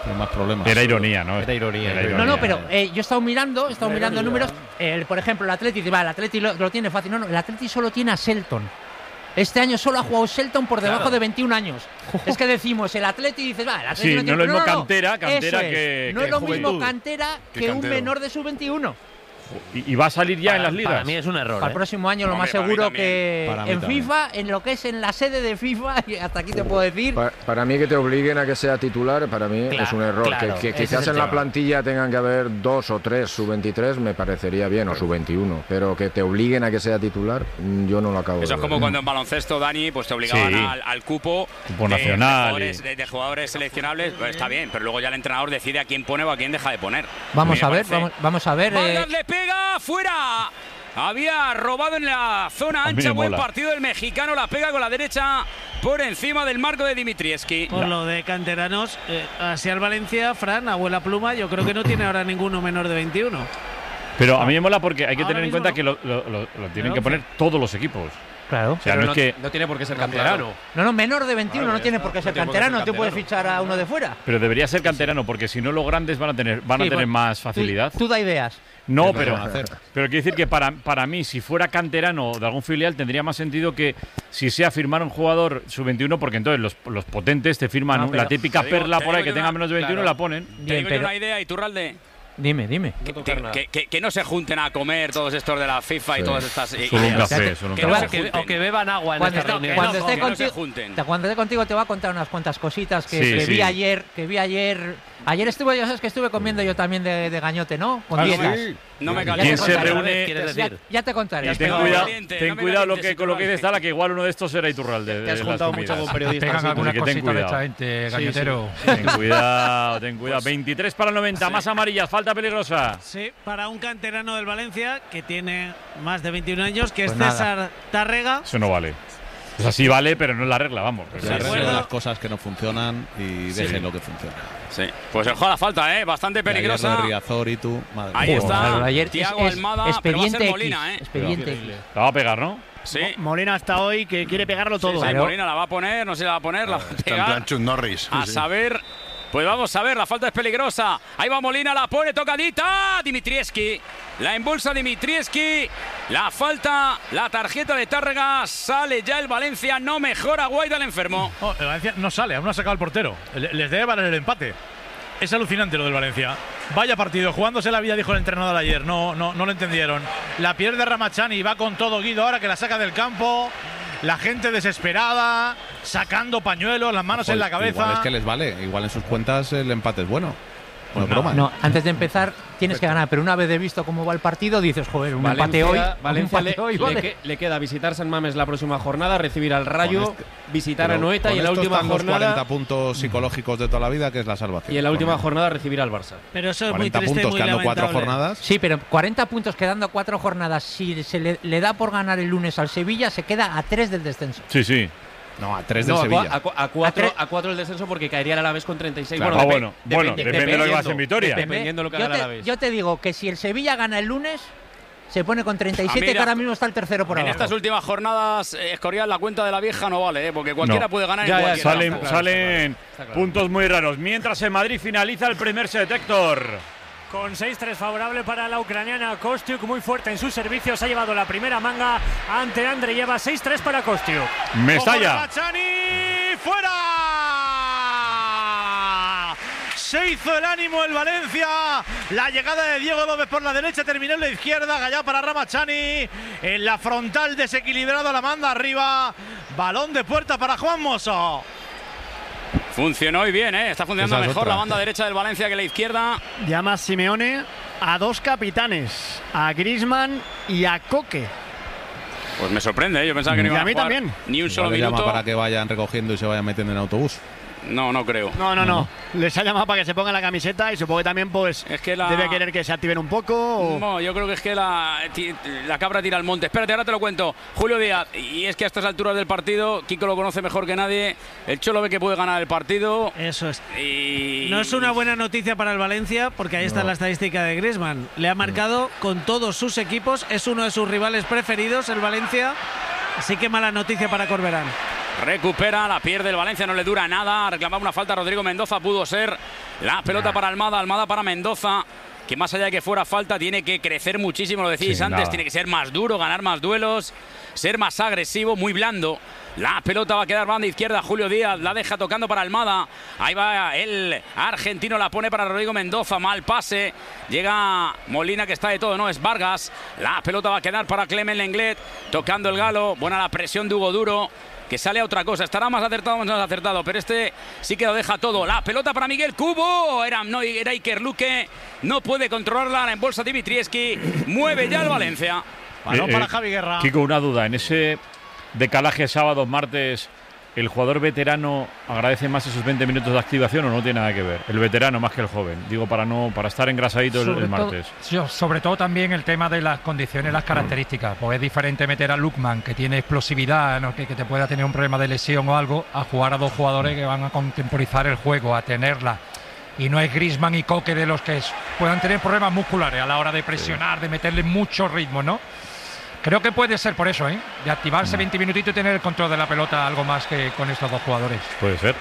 Hay más problemas. Era ironía, ¿no? Era ironía. Era No, ironía. no, pero eh, yo he estado mirando, he estado mirando números. El, por ejemplo, el Atleti, dice, va, el Atleti lo, lo tiene fácil. No, no, el Atleti solo tiene a Shelton. Este año solo ha jugado Shelton por debajo Claro. de veintiún años. Es que decimos, el Atleti, dices, va, el Atleti Sí, no no tiene... es lo mismo no, no, cantera- cantera eso es. que- No que es lo juventud. mismo cantera Que que un cantero. menor de sub veintiuno. ¿Y, y va a salir ya Para- en las ligas? para mí es un error, Para el ¿eh? próximo año, lo Hombre, más para mí seguro también. que Para mí en también. FIFA, en lo que es en la sede de FIFA, y hasta aquí te puedo decir. Pa- Para mí que te obliguen a que sea titular, para mí Claro, es un error. claro, que que ese quizás es el en la tema. plantilla tengan que haber dos o tres sub veintitrés me parecería bien, o sub veintiuno. Pero que te obliguen a que sea titular, mm, yo no lo acabo Eso de es como ver. cuando en baloncesto, Dani, pues te obligaban Sí. al, al cupo, Cupo de, nacional de jugadores, y- de, de jugadores seleccionables. Pues está bien, pero luego ya el entrenador decide a quién pone o a quién deja de poner. Vamos me a ver, parece- vamos, vamos a ver. eh, Vargas le pega fuera. Había robado en la zona A mí ancha. me Buen mola. partido del mexicano. La pega con la derecha por encima del marco de Dimitrievski. Por lo de canteranos, eh, así al Valencia, Fran, abuela pluma, yo creo que no tiene ahora ninguno menor de veintiuno. Pero a mí me mola porque hay que Ahora tener en mismo cuenta no. que lo, lo- lo- lo tienen que once. poner todos los equipos. Claro. O sea, Pero no no, es que. no tiene por qué ser canterano. No, no, menor de veintiuno, Claro, no tiene ya por qué está. ser No tiene por qué ser canterano, tú puedes canterano. fichar a uno de fuera. Pero debería ser canterano, porque si no los grandes van a tener, van a Sí, tener bueno, más facilidad. Tú, tú da ideas. No, Es lo que pero, van a hacer. pero quiero decir que para, para mí, si fuera canterano de algún filial, tendría más sentido que si sea firmar un jugador sub veintiuno, porque entonces los, los potentes te firman No, un- pero- la típica Te digo- perla te por ahí digo que yo tenga una- menos de veintiuno, claro. la ponen. Te Bien, digo yo pero una idea, Iturralde. dime, dime. No tocar nada. Que, que- que no se junten a comer todos estos de la FIFA y Sí. todas estas i- Solo un ideas. café, solo un Que café. no O se que, junten. o que beban agua en Cuando, esta esté, reunión. cuando no, esté que no se contigo, junten. te- cuando esté contigo te voy a contar unas cuantas cositas que, Sí, que vi sí. ayer, que vi ayer. Ayer estuve, ya sabes que estuve comiendo yo también de, de gañote, ¿no? Con Ah, dietas. sí. No me Ya te ¿Quién se contaré. reúne? ¿Quieres Ya, decir? ya te contaré. Y ten pegado cuidado, caliente, ten no me cuidado lo calientes, que, con lo que dice Iturralde. Stala, que igual uno de estos era Iturralde. Te de has las juntado mucho comidas. con periodistas. Pegan sí, alguna que ten cosita de cuidado. esta gente, Sí, gañotero. Ten cuidado, ten cuidado. veintitrés para el noventa, más amarillas, falta peligrosa. Sí, para un canterano del Valencia que tiene más de veintiún años, que Pues es nada. César Tárrega. Eso no vale. O sea, sí vale, pero no es la regla, vamos. Que Sí, arreglen bueno. las cosas que no funcionan y dejen lo que funciona. Sí. Pues el juego a la falta, ¿eh? Bastante Y ayer lo peligrosa. de Riazor y tú, madre Ahí mía. está. Claro, ayer Thiago es- es Almada, pero va a ser expediente Molina, X, ¿eh? expediente X. La va a pegar, ¿no? Sí. Molina hasta hoy que quiere pegarlo todo. Sí, Claro. Molina la va a poner, no se la va a poner, la va a Está en pegar. plan Chuck Norris. A Sí. saber, pues vamos a ver, la falta es peligrosa. Ahí va Molina, la pone tocadita. Dimitrievski, la embolsa Dimitrievski. La falta, la tarjeta de Tárrega. Sale ya el Valencia, no mejora Guaita el enfermo. Oh, el Valencia no sale, aún no ha sacado el portero. Le- Les debe valer el empate. Es alucinante lo del Valencia. Vaya partido, jugándose la vida, dijo el entrenador ayer. No, no, no lo entendieron. La pierde Ramachani, va con todo Guido ahora que la saca del campo. La gente desesperada, sacando pañuelos, las manos en la Joder, cabeza. Igual es que les vale. Igual en sus cuentas el empate es bueno. Bueno, broma. No, antes de empezar tienes que ganar, pero una vez de visto cómo va el partido, dices, joder, un empate hoy. un Valencia empate le, hoy, le vale. que- le queda visitar San Mamés la próxima jornada, recibir al Rayo, Con este- visitar Pero a Noeta con y en la esto última están los jornada cuarenta puntos psicológicos de toda la vida, que es la salvación. y en la última Con jornada recibir al Barça. Pero eso es muy cuarenta triste y puntos, muy quedando cuatro lamentable. jornadas. Sí, pero cuarenta puntos quedando cuatro jornadas. Si se le, le da por ganar el lunes al Sevilla, se queda a tres del descenso. Sí, sí. No, a tres No, del a, cua- Sevilla. a, cua- a cuatro, A tre- a cuatro el descenso porque caería el Alavés con treinta y seis. Claro. Bueno, Ah, depe- bueno, bueno, depe- depende de lo que va a ser en Vitoria. Dependiendo de lo que yo, haga el te, Alavés. yo te digo que si el Sevilla gana el lunes, se pone con treinta y siete, Ah, mira, que ahora mismo está el tercero por En abajo. estas últimas jornadas, eh, Escorial, la cuenta de la vieja no vale, ¿eh? Porque cualquiera No. puede ganar Ya, en ya, cualquier Salen, campo. salen puntos muy raros. Mientras en Madrid finaliza el primer set, Héctor. Con seis tres favorable para la ucraniana. Kostiuk muy fuerte en sus servicios. Ha llevado la primera manga ante Andreyeva. seis tres para Kostiuk. Mestalla. Ramachani, fuera. Se hizo el ánimo el Valencia. La llegada de Diego López por la derecha terminó en la izquierda. Gallá para Ramachani. En la frontal desequilibrado, la manda arriba. Balón de puerta para Juan Mosso. Funcionó y bien, ¿eh? Está funcionando Esa es mejor otra. la banda derecha del Valencia que la izquierda. Llama Simeone a dos capitanes, a Griezmann y a Coque. Pues me sorprende, ¿eh? Yo pensaba que no Y iban a a mí jugar también. ni un solo Igual le llama minuto. para que vayan recogiendo y se vayan metiendo en autobús. No, no creo. No, no, no. Les ha llamado para que se pongan la camiseta y supongo que también pues Es que la- debe querer que se activen un poco. o- No, yo creo que es que la, ti- la cabra tira al monte. Espérate, ahora te lo cuento. Julio Díaz. Y es que a estas alturas del partido, Kiko lo conoce mejor que nadie. El Cholo ve que puede ganar el partido. Eso es. Y... No es una buena noticia para el Valencia porque ahí está No. la estadística de Griezmann. Le ha marcado con todos sus equipos. Es uno de sus rivales preferidos, el Valencia. Así que mala noticia para Corberán. Recupera, la pierde el Valencia, no le dura nada. Reclamaba una falta Rodrigo Mendoza, pudo ser La pelota para Almada, Almada para Mendoza, que más allá de que fuera falta, tiene que crecer muchísimo, lo decíais Sí, antes, nada. tiene que ser más duro, ganar más duelos, ser más agresivo, muy blando. La pelota va a quedar banda izquierda, Julio Díaz la deja tocando para Almada. Ahí va el argentino, la pone para Rodrigo Mendoza, mal pase. Llega Molina, que está de todo, no, es Vargas. La pelota va a quedar para Clement Lenglet, tocando el Galo. Buena la presión de Hugo Duro, que sale a otra cosa. Estará más acertado o menos acertado, pero este sí que lo deja todo. La pelota para Miguel Cubo. Era, no, era Iker Luque. No puede controlarla. La embolsa Dimitrievski. Mueve ya el Valencia. Balón Eh, para eh, Javi Guerra. Kiko, una duda. En ese decalaje sábados, martes, ¿el jugador veterano agradece más esos veinte minutos de activación o no tiene nada que ver? El veterano más que el joven. Digo, para no para estar engrasadito el, Sobre el todo- martes. sí, sobre todo también el tema de las condiciones, las características. Pues es diferente meter a Lukman, que tiene explosividad, ¿no? que, que te pueda tener un problema de lesión o algo, a jugar a dos jugadores que van a contemporizar el juego, a tenerla. Y no es Griezmann y Coque de los que es- puedan tener problemas musculares a la hora de presionar, de meterle mucho ritmo, ¿no? Creo que puede ser por eso, ¿eh? De activarse veinte minutitos y tener el control de la pelota algo más que con estos dos jugadores. Puede ser.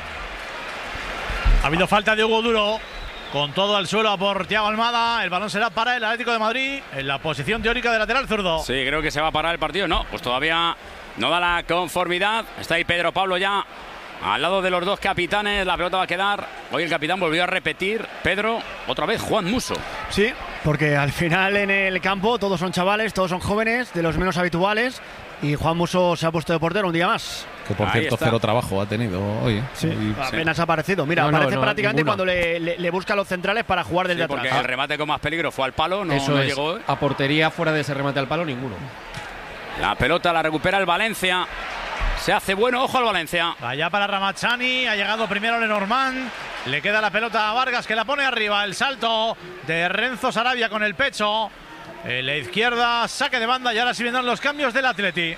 Ha habido falta de Hugo Duro. Con todo al suelo por Thiago Almada. El balón será para el Atlético de Madrid en la posición teórica de lateral zurdo. Sí, creo que se va a parar el partido. No, pues todavía no da la conformidad. Está ahí Pedro Pablo ya al lado de los dos capitanes. La pelota va a quedar. Hoy el capitán volvió a repetir. Pedro, otra vez Juan Musso. Sí, porque al final en el campo todos son chavales, todos son jóvenes, de los menos habituales. Y Juan Musso se ha puesto de portero un día más. Que por Ahí cierto, está. cero trabajo ha tenido hoy. ¿eh? Sí, Hoy- apenas ha aparecido. Mira, No, no, aparece no, prácticamente ninguna. cuando le, le- le busca a los centrales para jugar desde Sí, porque atrás. el remate con más peligro fue al palo, no, Eso no es. llegó. A portería fuera de ese remate al palo, ninguno. La pelota la recupera el Valencia. Se hace bueno, ojo al Valencia. Allá para Ramachani, ha llegado primero Lenormand. Le queda la pelota a Vargas, que la pone arriba. El salto de Renzo Sarabia con el pecho. En la izquierda, saque de banda y ahora sí vendrán los cambios del Atleti.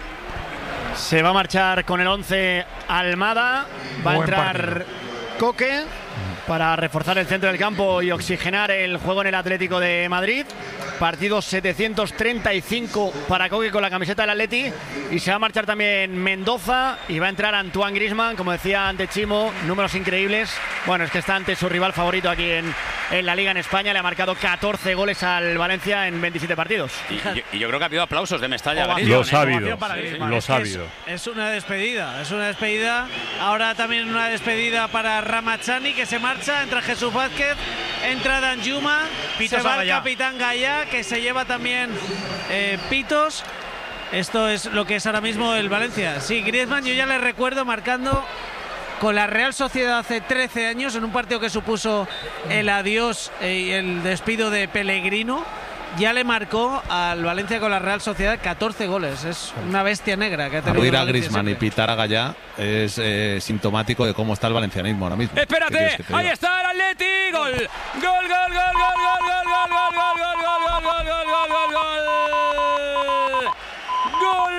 Se va a marchar con el once Almada. Va a Buen entrar partido. Coque para reforzar el centro del campo y oxigenar el juego en el Atlético de Madrid. Partido setecientos treinta y cinco para Coque con la camiseta del Atleti. Y se va a marchar también Mendoza y va a entrar Antoine Griezmann, como decía antes Chimo, números increíbles. Bueno, es que está ante su rival favorito aquí en, en la Liga en España. Le ha marcado catorce goles al Valencia en veintisiete partidos. Y, y- y yo creo que ha habido aplausos de Mestalla. Ovación, Griezmann, Los ha ¿eh? habido, ovación para sí, Griezmann. los ha Es- habido. Es una despedida, es una despedida. Ahora también una despedida para Ramachani, que se marcha. Entra Jesús Vázquez, entra Danjuma, Pitos se va a el Gallá. capitán Gallá, que se lleva también eh, pitos. Esto es lo que es ahora mismo el Valencia. Sí, Griezmann, yo ya le recuerdo marcando con la Real Sociedad hace trece años, en un partido que supuso el adiós eh, y el despido de Pellegrino. Ya le marcó al Valencia con la Real Sociedad catorce goles. Es una bestia negra que ha tenido Abrir el a Valencia Griezmann y siempre. pitar a Gallá es eh, sintomático de cómo está el valencianismo ahora mismo. ¿Qué Espérate, quieres que te ahí diga? está el Atleti. Gol, gol, gol, gol, gol, gol, gol, gol, gol, gol, gol, gol, gol, gol, gol, gol, gol. Gol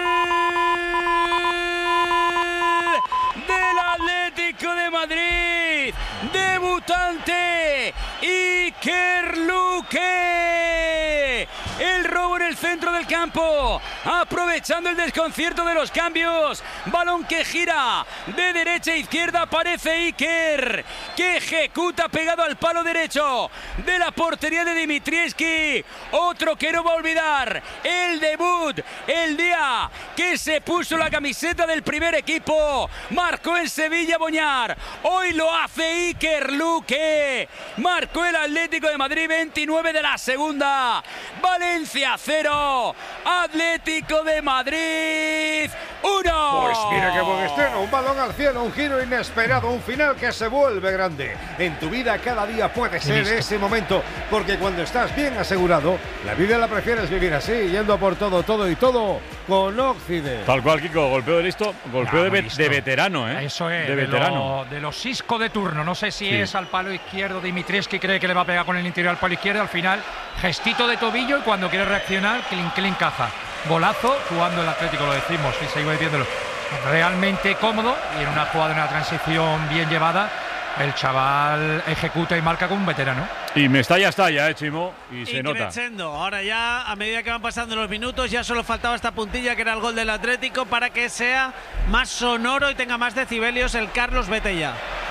del Atlético de Madrid. Debutante Iker Luque. El robo en el centro del campo, aprovechando el desconcierto de los cambios. Balón que gira de derecha a izquierda, aparece Iker, que ejecuta pegado al palo derecho de la portería de Dimitrievski. Otro que no va a olvidar el debut, el día que se puso la camiseta del primer equipo. Marcó en Sevilla Boñar. Hoy lo hace Iker Luque. Marcó el Atlético de Madrid, veintinueve de la segunda. Valencia cero, Atlético de Madrid uno. Pues mira qué buen estreno, un balón al cielo, un giro inesperado, un final que se vuelve grande. En tu vida cada día puede ser ese momento, porque cuando estás bien asegurado, la vida la prefieres vivir así, yendo a por todo, todo y todo con Occident. Tal cual, Kiko, golpeo de listo, golpeo Ah, de, muy ve- listo. de veterano, ¿eh? Eso es, de de, veterano. lo- de los Isco de turno. No sé si Sí. es al palo izquierdo Dimitrievski, cree que le va a pegar con el interior al palo izquierdo. Al final, gestito de tobillo y cuando quiere reaccionar, clink, clink, caja. Golazo jugando el Atlético, lo decimos y seguimos diciéndolo. Realmente cómodo y en una jugada, en una transición bien llevada, el chaval ejecuta y marca como un veterano. Y Mestalla está ya, ¿eh, Chimo? Y se Y nota. crescendo. Ahora ya, a medida que van pasando los minutos, ya solo faltaba esta puntilla que era el gol del Atlético para que sea más sonoro y tenga más decibelios el Carlos Vete ya.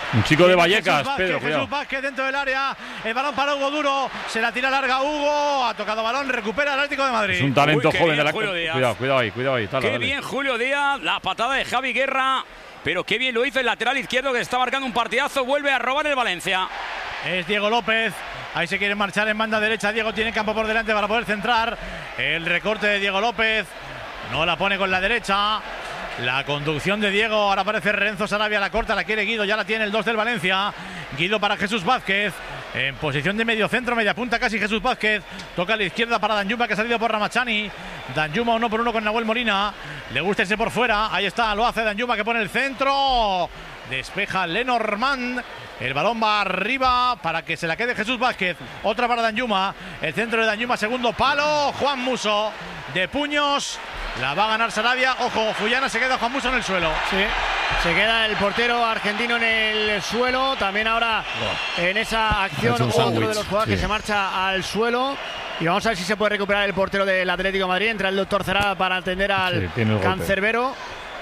Un chico de Vallecas, Jesús Vázquez, Pedro, cuidado. Jesús Vázquez dentro del área. El balón para Hugo Duro. Se la tira larga Hugo. Ha tocado balón. Recupera el Atlético de Madrid. Es un talento Uy, qué joven bien, de la Julio Díaz. Cuidado, cuidado ahí, cuidado ahí. Tala, Qué dale. bien Julio Díaz, la patada de Javi Guerra. Pero qué bien lo hizo el lateral izquierdo que está marcando un partidazo. Vuelve a robar el Valencia. Es Diego López. Ahí se quiere marchar en banda derecha. Diego tiene campo por delante para poder centrar. El recorte de Diego López. No la pone con la derecha. La conducción de Diego. Ahora aparece Renzo Sarabia. La corta, la quiere Guido. Ya la tiene el dos del Valencia. Guido para Jesús Vázquez. En posición de medio centro, media punta casi Jesús Vázquez. Toca a la izquierda para Danjuma, que ha salido por Ramachani. Danjuma uno por uno con Nahuel Molina. Le gusta ese por fuera. Ahí está, lo hace Danjuma, que pone el centro. Despeja Lenormand. El balón va arriba para que se la quede Jesús Vázquez. Otra para Danjuma. El centro de Danjuma, segundo palo. Juan Muso de puños. La va a ganar Sarabia. Ojo, Fullana, se queda Juan Muso en el suelo. Sí, se queda el portero argentino en el suelo. También ahora en esa acción otro de los jugadores sí. que se marcha al suelo. Y vamos a ver si se puede recuperar el portero del Atlético de Madrid. Entra el doctor Cerá para atender al sí, cancerbero.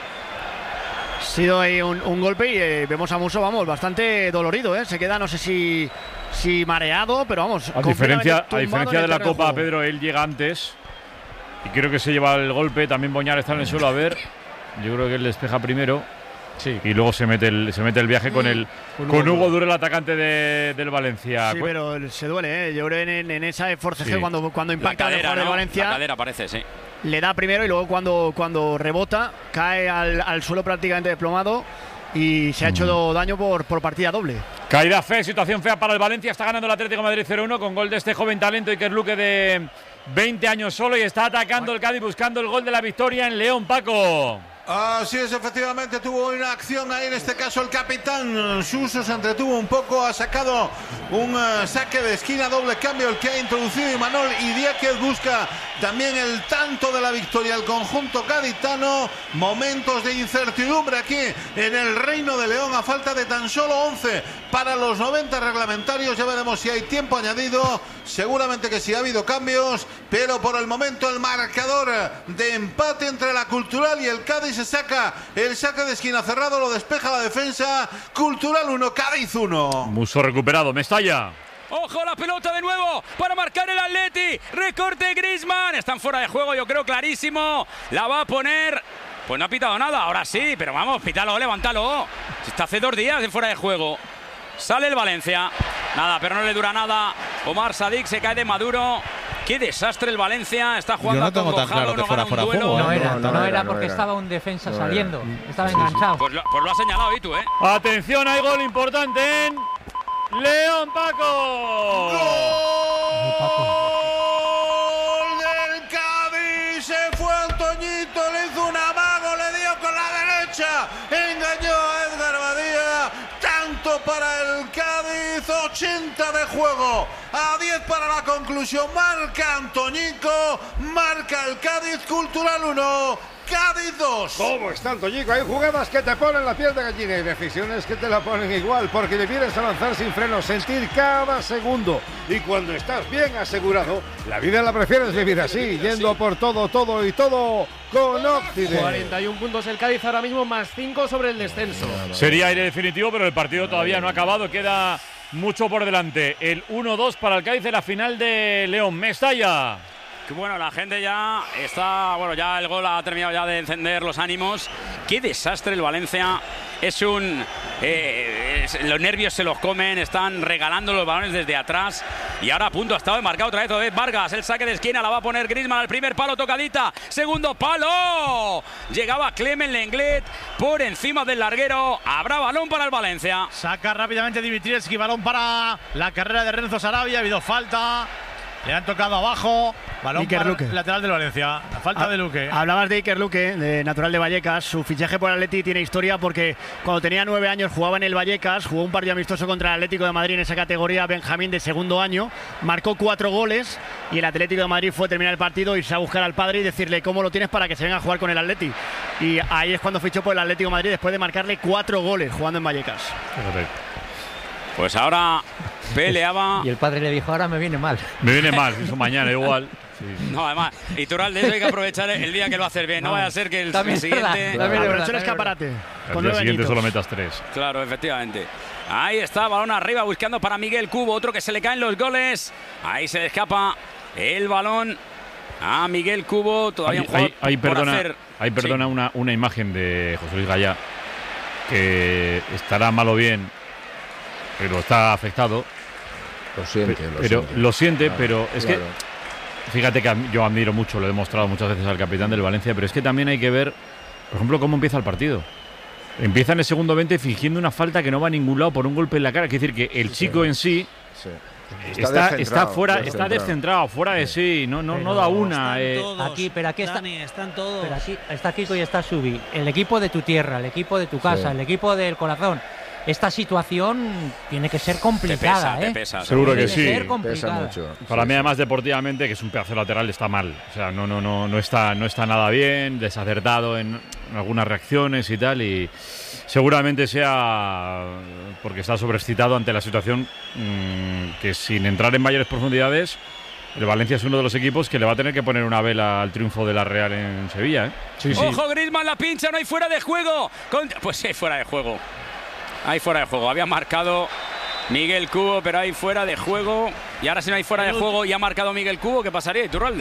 Ha sido ahí un, un golpe y eh, vemos a Muso, vamos, bastante dolorido. ¿eh? Se queda, no sé si, si mareado, pero vamos. A diferencia, a diferencia de la Copa, Pedro, él llega antes. Y creo que se lleva el golpe. También Boñar está en el suelo. A ver, yo creo que él despeja primero. Sí. Y luego se mete el, se mete el viaje con el con, con Hugo Duro, el atacante de, del Valencia. Sí, pero se duele, ¿eh? Yo creo en, en esa forcejeo sí. cuando, cuando impacta la cadera, el ¿no? de Valencia. La cadera parece, sí. Le da primero y luego cuando, cuando rebota cae al, al suelo prácticamente desplomado y se ha hecho mm. daño por, por partida doble. Caída fe, situación fea para el Valencia. Está ganando el Atlético de Madrid cero uno con gol de este joven talento Iker Luque de veinte años solo y está atacando el Cádiz buscando el gol de la victoria en León, Paco. Así es, efectivamente tuvo una acción ahí, en este caso el capitán Suso se entretuvo un poco, ha sacado un uh, saque de esquina, doble cambio el que ha introducido Imanol y Diáquez busca también el tanto de la victoria, el conjunto gaditano. Momentos de incertidumbre aquí en el Reino de León a falta de tan solo once para los noventa reglamentarios, ya veremos si hay tiempo añadido, seguramente que sí ha habido cambios, pero por el momento el marcador de empate entre la Cultural y el Cádiz. Se saca el saque de esquina cerrado, lo despeja la defensa. Cultural uno, Cádiz uno. Muso recuperado, Mestalla. Ojo la pelota de nuevo para marcar el Atleti. Recorte Griezmann. Están fuera de juego, yo creo clarísimo. La va a poner. Pues no ha pitado nada, ahora sí, pero vamos, pítalo, levántalo. Está hace dos días de fuera de juego. Sale el Valencia. Nada, pero no le dura nada. Omar Sadik se cae de Maduro. Qué desastre el Valencia, está jugando Yo no tengo tan claro que fuera fuera de juego. No era, no, no, no era, era porque no era. estaba un defensa No saliendo, era. estaba Sí, enganchado. Pues lo, pues lo ha señalado y tú, ¿eh? Atención, hay gol importante en León, Paco. ¡Gol del Cádiz! Se fue Antoñito, le hizo un amago, le dio con la derecha, engañó a Edgar Badía. Tanto para el Cádiz, ochenta de juego, a diez para la conclusión. Marca Antoñico, marca el Cádiz. Cultural uno, Cádiz dos. ¿Cómo está Antoñico? Hay jugadas que te ponen la piel de gallina y decisiones que te la ponen igual, porque debieras avanzar sin freno, sentir cada segundo. Y cuando estás bien asegurado, la vida la prefieres vivir así, yendo por todo, todo y todo con Occident. cuarenta y uno puntos el Cádiz ahora mismo, más cinco sobre el descenso. Sería aire definitivo, pero el partido todavía no ha acabado, queda mucho por delante. El uno dos para el Cádiz en la final de León. Mestalla. Bueno, la gente ya está, bueno, ya el gol ha terminado ya de encender los ánimos. Qué desastre el Valencia. Es un... Eh, es, los nervios se los comen, están regalando los balones desde atrás. Y ahora a punto ha estado de marcar otra vez, otra vez Vargas. El saque de esquina la va a poner Griezmann al primer palo, tocadita. Segundo palo. Llegaba Clement Lenglet por encima del larguero. Habrá balón para el Valencia. Saca rápidamente Dimitrievski, balón para la carrera de Renzo Sarabia. Ha habido falta. Le han tocado abajo. Balón Iker para Luque. el lateral del Valencia. La falta Ha, de Luque. Hablabas de Iker Luque, de natural de Vallecas. Su fichaje por el Atleti tiene historia porque cuando tenía nueve años jugaba en el Vallecas, jugó un partido amistoso contra el Atlético de Madrid en esa categoría Benjamín de segundo año, marcó cuatro goles y el Atlético de Madrid fue terminar el partido, irse a buscar al padre y decirle cómo lo tienes para que se venga a jugar con el Atleti. Y ahí es cuando fichó por el Atlético de Madrid después de marcarle cuatro goles jugando en Vallecas. Pues ahora peleaba. Y el padre le dijo, ahora me viene mal. Me viene mal, eso mañana igual. Sí. No, además, Iturralde, eso hay que aprovechar el día que lo haces bien. No, no vaya a ser que el, el siguiente. Aprovecha el escaparate. Con el siguiente solo metas tres. Claro, efectivamente. Ahí está, balón arriba, buscando para Miguel Cubo. Otro que se le caen los goles. Ahí se le escapa el balón a Miguel Cubo. Todavía un jugador Ahí perdona, hacer. hay, perdona Sí. una, una imagen de José Luis Gallá, que estará mal o bien, pero está afectado. Lo siente, pero, lo pero, siente. Lo siente, Claro, pero es claro. que, fíjate que yo admiro mucho, lo he demostrado muchas veces al capitán del Valencia, pero es que también hay que ver, por ejemplo, cómo empieza el partido. Empieza en el segundo veinte fingiendo una falta que no va a ningún lado por un golpe en la cara. Es decir, que el chico sí. en sí... Sí. Está, está, está fuera, descentrado. está descentrado, fuera de sí, no, no, no da una. Eh. Aquí, pero aquí está, Dani, están todos. Pero aquí está Kiko y está Subi. El equipo de tu tierra, el equipo de tu casa, sí. el equipo del corazón. Esta situación tiene que ser complicada, te pesa, ¿eh? te pesa, seguro que sí. Ser pesa mucho. Para sí, mí, sí. además, deportivamente, que es un pedazo lateral, está mal. O sea, no, no, no, no está, no está nada bien, desacertado en, en algunas reacciones y tal. Y seguramente sea porque está sobreexcitado ante la situación mmm, que, sin entrar en mayores profundidades, el Valencia es uno de los equipos que le va a tener que poner una vela al triunfo de la Real en Sevilla, ¿eh? Sí, sí. Ojo, Griezmann la pincha, no hay fuera de juego. Con... Pues sí, hay fuera de juego. Hay fuera de juego. Había marcado Miguel Cubo, pero hay fuera de juego. Y ahora si no hay fuera de juego y ha marcado Miguel Cubo, ¿qué pasaría, Iturralde?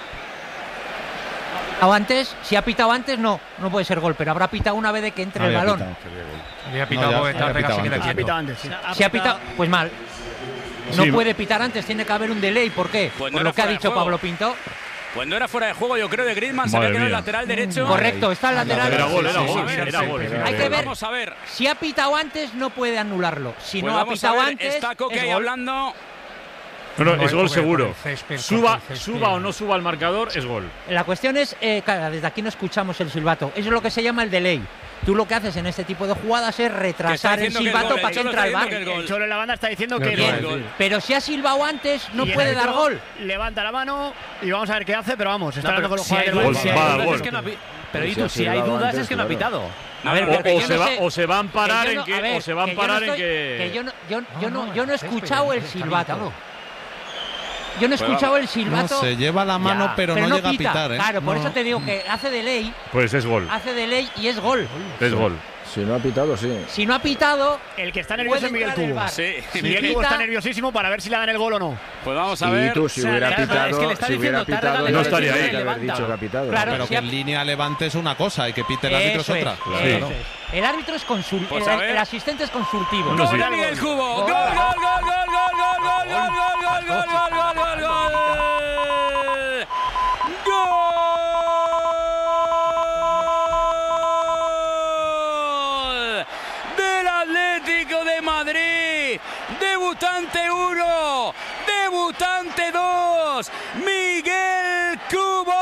O antes, si ha pitado antes, no, no puede ser gol, pero habrá pitado una vez de que entre no el balón. Había pitado, no, ya, había pitado, antes. Ha pitado antes, sí. Si ha pitado, pues mal. No sí. puede pitar antes, tiene que haber un delay. ¿Por qué? Pues Por no lo que ha dicho juego. Pablo Pinto. Pues no era fuera de juego, yo creo, de Griezmann. Sabía que era el lateral derecho. Correcto, está el lateral. Era gol, era sí, gol. sí, Era sí, gol. sí. Era Hay gol. que ver. Vamos a ver. Si ha pitado antes, no puede anularlo. Si Pues no ha vamos pitado a ver. antes. Está Coque ahí hablando. No, no, No, es gol por seguro. el césped, Suba, por el césped. suba o no suba el marcador, es gol. La cuestión es, eh, claro, desde aquí no escuchamos el silbato. Eso es lo que se llama el delay. Tú lo que haces en este tipo de jugadas es retrasar el silbato para que entre al bar. El Cholo en la banda está diciendo que Bien, es gol. pero si ha silbado antes, no Y el puede dar árbitro gol. Levanta la mano y vamos a ver qué hace, pero vamos, está No, hablando pero con los si hay jugadores del dudas, Gol, Valencia. va, si hay dudas gol. es que no ha pi- Pero Pero y si tú, ha si hay silbado dudas antes, es que no ha claro. pitado. A ver, O, pero que o yo se no va, sé- o se va a amparar que yo en no- que, a ver, o se va a que yo no amparar en estoy- que. que yo no, yo, yo No, no, no, yo no he el césped, escuchado el está silbato. habilitado. Yo no he Pues escuchado vamos. el silbato. No, se lleva la mano, Ya, pero no llega a pita. pitar, ¿eh? Claro, por No. eso te digo que hace delay, Pues es gol. hace delay y es gol. Es gol. Si no ha pitado, sí. Si no ha pitado, El que está nervioso puede es Miguel entrar el Cubo. VAR. Sí. Si Miguel Cubo pita- está nerviosísimo para ver si le dan el gol o no. Pues vamos a Y ver. tú, si O sea, hubiera es que le pitado, está si hubiera diciendo, pitado, tarda No estaría ahí. que haber levanta. dicho que ha pitado. Claro, Pero si que ha- en línea levante es una cosa y que pite el árbitro es Eso otra. es, Claro. eso es. El árbitro es consultivo. Pues el, a ver. el asistente es consultivo. Bueno, sí. Gol de Miguel Cubo. Gol, gol, gol, gol, gol, gol, gol, gol, gol, gol, gol, gol, gol, gol, gol. Gol del Atlético de Madrid. Debutante uno, debutante dos, Miguel Cubo.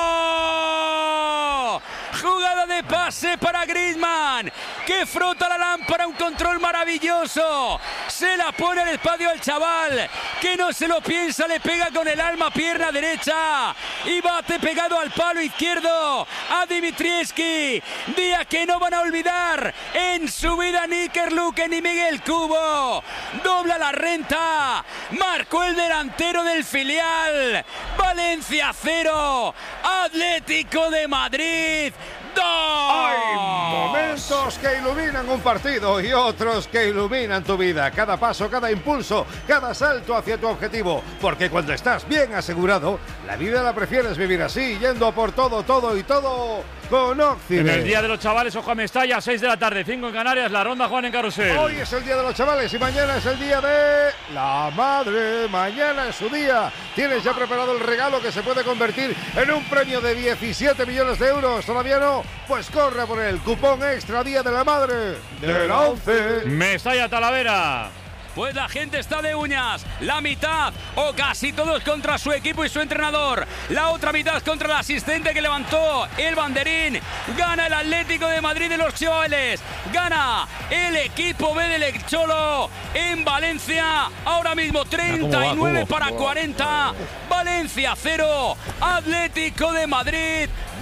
Jugada de pase para Griezmann, que frota la lámpara, un control maravilloso. Se la pone al espacio al chaval, que no se lo piensa, le pega con el alma, pierna derecha y bate pegado al palo izquierdo a Dimitrievski. Día que no van a olvidar en su vida ni Kerluke ni Miguel Cubo. Dobla la renta, marcó el delantero del filial. Valencia cero, Atlético de Madrid dos. Hay momentos que iluminan un partido y otros que iluminan tu vida. Cada paso, cada impulso, cada salto hacia tu objetivo. Porque cuando estás bien asegurado, la vida la prefieres vivir así, yendo a por todo, todo y todo con Occident. En el Día de los Chavales, ojo a Mestalla, seis de la tarde, cinco en Canarias, la ronda Juan en Carrusel. Hoy es el Día de los Chavales y mañana es el Día de la Madre. Mañana es su día. Tienes ya preparado el regalo que se puede convertir en un premio de diecisiete millones de euros. ¿Todavía no? Pues corre por el cupón extra Día de la Madre de la once. Mestalla, Talavera. Pues la gente está de uñas, la mitad o casi todos contra su equipo y su entrenador, la otra mitad contra el asistente que levantó el banderín. Gana el Atlético de Madrid de los chavales, gana el equipo B del Cholo en Valencia, ahora mismo treinta y nueve para cuarenta, Valencia cero, Atlético de Madrid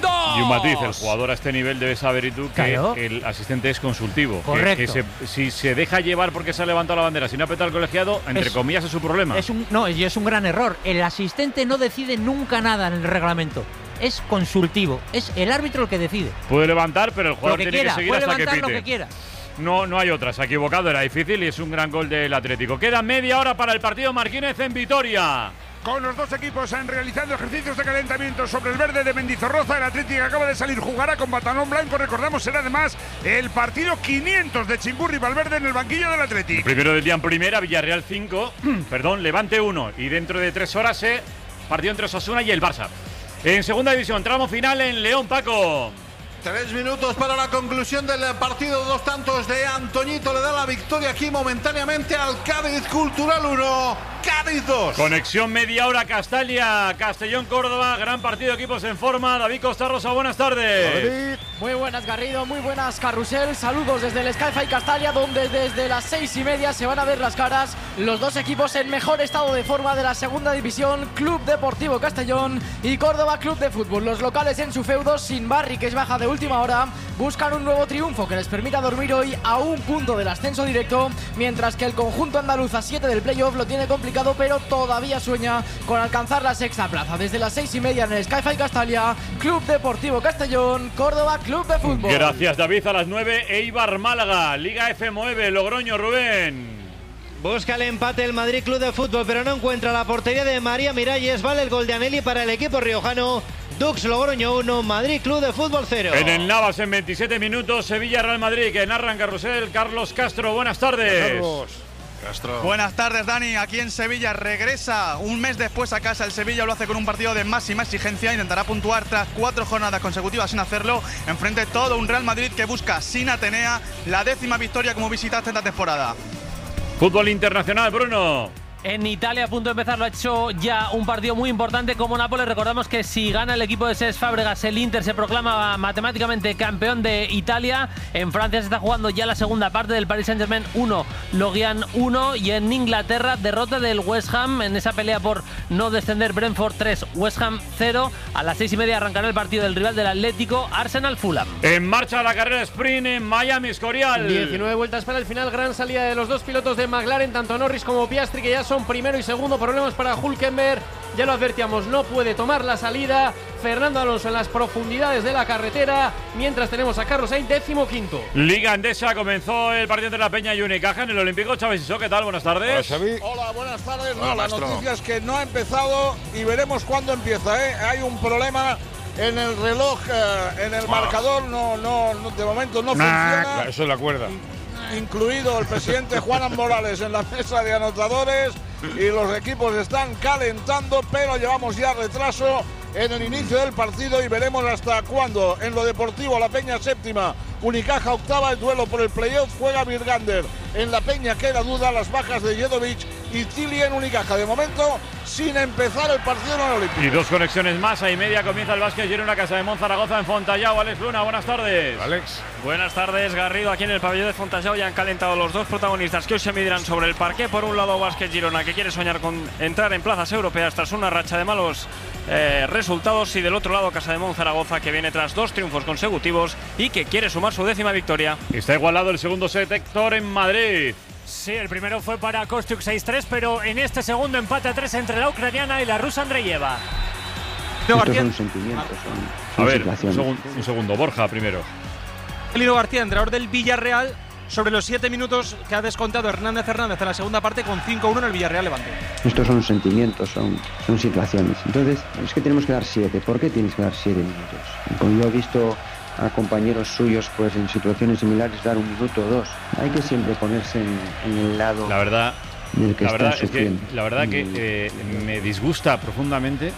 ¡Dos! Y un matiz, el jugador a este nivel debe saber, y tú, que claro, el asistente es consultivo. Correcto. Que, que se, si se deja llevar porque se ha levantado la bandera sin apretar al colegiado, entre es, comillas, es su problema. Es un, no, es un gran error. El asistente no decide nunca nada en el reglamento. Es consultivo. Es el árbitro el que decide. Puede levantar, pero el jugador que tiene quiera, que seguir puede hasta que levantar pite. Lo que quiera. No, no hay otra. Se ha equivocado, era difícil y es un gran gol del Atlético. Queda media hora para el partido Marquínez en Vitoria. Con los dos equipos han realizado ejercicios de calentamiento sobre el verde de Mendizorroza. El Atlético acaba de salir, jugará con pantalón blanco. Recordamos, será además el partido quinientos de Chingurri Valverde en el banquillo del Atlético. El primero del día en primera, Villarreal cinco, perdón, Levante uno. Y dentro de tres horas se eh, partido entre Osasuna y el Barça. En segunda división, tramo final en León, Paco. Tres minutos para la conclusión del partido. Dos tantos de Antoñito le da la victoria aquí momentáneamente al Cádiz. Cultural uno, Cádiz dos. Conexión media hora Castalia, Castellón, Córdoba. Gran partido, equipos en forma. David Costa Rosa, buenas tardes. Muy buenas, Garrido, muy buenas, Carrusel. Saludos desde el Skyfi Castalia, donde desde las seis y media se van a ver las caras los dos equipos en mejor estado de forma de la segunda división. Club Deportivo Castellón y Córdoba Club de Fútbol. Los locales en su feudo, sin Barri, que es baja de última hora, buscan un nuevo triunfo que les permita dormir hoy a un punto del ascenso directo, mientras que el conjunto andaluz a siete del playoff lo tiene complicado, pero todavía sueña con alcanzar la sexta plaza. Desde las seis y media en el Skyfi Castalia, Club Deportivo Castellón, Córdoba Club de Fútbol. Gracias, David. A las nueve, Eibar Málaga, Liga F nueve, Logroño, Rubén. Busca el empate el Madrid Club de Fútbol, pero no encuentra la portería de María Miralles. Vale el gol de Anelli para el equipo riojano. Dux Logroño uno, Madrid Club de Fútbol cero. En el Navas en veintisiete minutos, Sevilla Real Madrid, que narra en Carrusel Carlos Castro. Buenas tardes. Carlos. Castro. Buenas tardes, Dani. Aquí en Sevilla regresa un mes después a casa. El Sevilla lo hace con un partido de máxima exigencia. Intentará puntuar tras cuatro jornadas consecutivas sin hacerlo. Enfrente todo un Real Madrid que busca sin Atenea la décima victoria como visitante esta temporada. Fútbol internacional, Bruno. En Italia, a punto de empezar, lo ha hecho ya un partido muy importante como Nápoles. Recordamos que si gana el equipo de Cesc Fábregas, el Inter se proclama matemáticamente campeón de Italia. En Francia se está jugando ya la segunda parte del Paris Saint-Germain uno, Lorient uno. Y en Inglaterra, derrota del West Ham en esa pelea por no descender. Brentford tres, West Ham cero. A las seis y media arrancará el partido del rival del Atlético, Arsenal Fulham. En marcha la carrera sprint en Miami, Escorial. diecinueve vueltas para el final, gran salida de los dos pilotos de McLaren, tanto Norris como Piastri, que ya son primero y segundo. Problemas para Hülkenberg, ya lo advertíamos, no puede tomar la salida. Fernando Alonso en las profundidades de la carretera, mientras tenemos a Carlos Sainz décimo quinto. Liga Endesa, comenzó el partido entre la Peña y Unicaja en el Olímpico. Chávez Isó, ¿qué tal? Buenas tardes. Hola, Hola buenas tardes. Hola, no, la maestro. noticia es que no ha empezado y veremos cuándo empieza, ¿eh? Hay un problema en el reloj, eh, en el Wow. marcador, no, no, no, de momento no Nah, funciona. eso es la cuerda. Incluido el presidente Juan Morales en la mesa de anotadores, y los equipos están calentando, pero llevamos ya retraso en el inicio del partido y veremos hasta cuándo. En lo deportivo, la Peña séptima, Unicaja octava, el duelo por el playoff juega Virgander. En la Peña queda duda, las bajas de Jedovic y Tili en Unicaja. De momento, sin empezar el partido en el Olímpico. Y dos conexiones más, a y media comienza el básquet Girona Casa de Monzaragoza en Fontallao. Alex Luna, buenas tardes. Alex. Buenas tardes, Garrido. Aquí en el pabellón de Fontallao ya han calentado los dos protagonistas que hoy se medirán sobre el parqué. Por un lado, Básquet Girona, que quiere soñar con entrar en plazas europeas tras una racha de malos eh, resultados. Y del otro lado, Casa de Monzaragoza, que viene tras dos triunfos consecutivos y que quiere sumar su décima victoria. Está igualado el segundo set, Héctor, en Madrid. Sí, el primero fue para Kostyuk seis tres, pero en este segundo empate a tres entre la ucraniana y la rusa Andreyeva. Estos son sentimientos, son, son A ver, un situaciones. segundo, un segundo, Borja primero. Lino García, entrenador del Villarreal, sobre los siete minutos que ha descontado Hernández Hernández en la segunda parte con cinco uno en el Villarreal Levante. Estos son sentimientos, son, son situaciones. Entonces, es que tenemos que dar siete. ¿Por qué tienes que dar siete minutos? Como yo he visto a compañeros suyos pues en situaciones similares dar un minuto o dos. Hay que siempre ponerse en, en el lado La verdad, del que la está verdad es que, sufriendo. la verdad que eh, me disgusta profundamente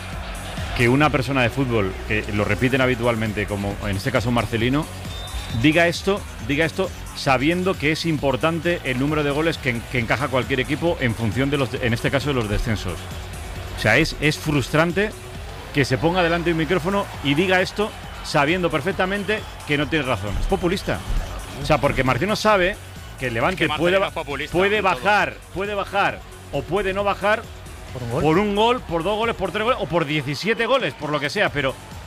que una persona de fútbol, que lo repiten habitualmente, como en este caso Marcelino, diga esto, diga esto sabiendo que es importante el número de goles que, que encaja cualquier equipo en función de los, en este caso, de los descensos. O sea, es, es frustrante que se ponga delante de un micrófono y diga esto sabiendo perfectamente que no tiene razón. Es populista. O sea, porque Martino sabe que el Levante Es que puede, Marcelino es populista, puede en todo. bajar, puede bajar o puede no bajar por un, por un gol, por dos goles, por tres goles o por diecisiete goles, por lo que sea, pero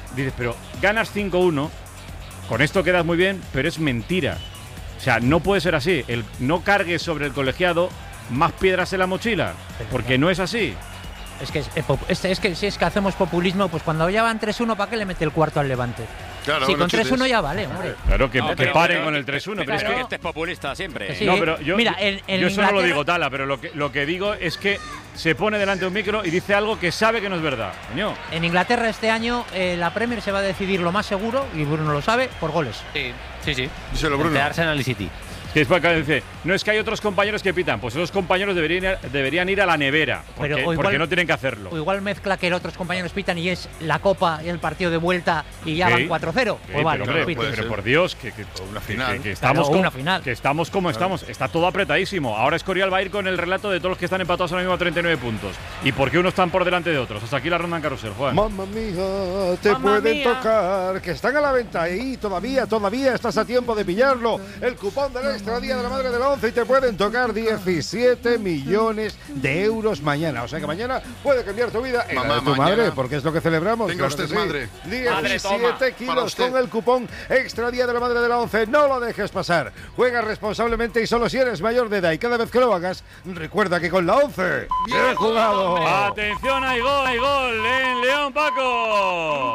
dices, pero ganas cinco uno, con esto quedas muy bien, pero es mentira. O sea, no puede ser así. El, no cargues sobre el colegiado más piedras en la mochila, porque no es así. Es que, es, es, es que si es que hacemos populismo, pues cuando ya van tres uno, ¿para qué le mete el cuarto al Levante? Claro, sí, bueno, con tres uno ya vale, hombre. Claro, que, No, que pero, paren pero, con el tres uno. Pero Pero es que este es populista siempre. Sí. No, pero yo, Mira, en, en yo eso no lo Inglaterra- digo, Tala, pero lo que, lo que digo es que se pone delante de un micro y dice algo que sabe que no es verdad. Coño. En Inglaterra este año eh, la Premier se va a decidir lo más seguro, y Bruno lo sabe, por goles. Sí, sí, sí. Díselo, Bruno. Entre Arsenal y City. Que después acá dice, no es que hay otros compañeros que pitan, pues esos compañeros deberían ir, deberían ir a la nevera, porque, Pero o igual- porque no tienen que hacerlo. O igual mezcla que otros compañeros pitan y es la Copa y el partido de vuelta y ya Sí, van cuatro cero. sí, Pues vale, pero, hombre, no pites. pero por Dios, que, que, una que- final. que- que estamos, Claro, como, una final. que estamos como estamos. Está todo apretadísimo. Ahora Escorial va a ir con el relato de todos los que están empatados ahora mismo a treinta y nueve puntos. ¿Y por qué unos están por delante de otros? Hasta aquí la ronda en carrusel, Juan. Mamma mía, te Mamma pueden mía. tocar, que están a la venta ahí todavía, todavía estás a tiempo de pillarlo. El cupón del Extra Día de la Madre de la Once y te pueden tocar diecisiete millones de euros mañana. O sea que mañana puede cambiar tu vida en la Mamá, de tu mañana. madre, porque es lo que celebramos. Tenga claro que usted sí. madre. diecisiete Madre, toma. kilos Para usted. con el cupón Extra Día de la Madre de la Once. No lo dejes pasar. Juega responsablemente y solo si eres mayor de edad. Y cada vez que lo hagas, recuerda que con la Once, bien jugado. Atención, hay gol, hay gol en León, Paco.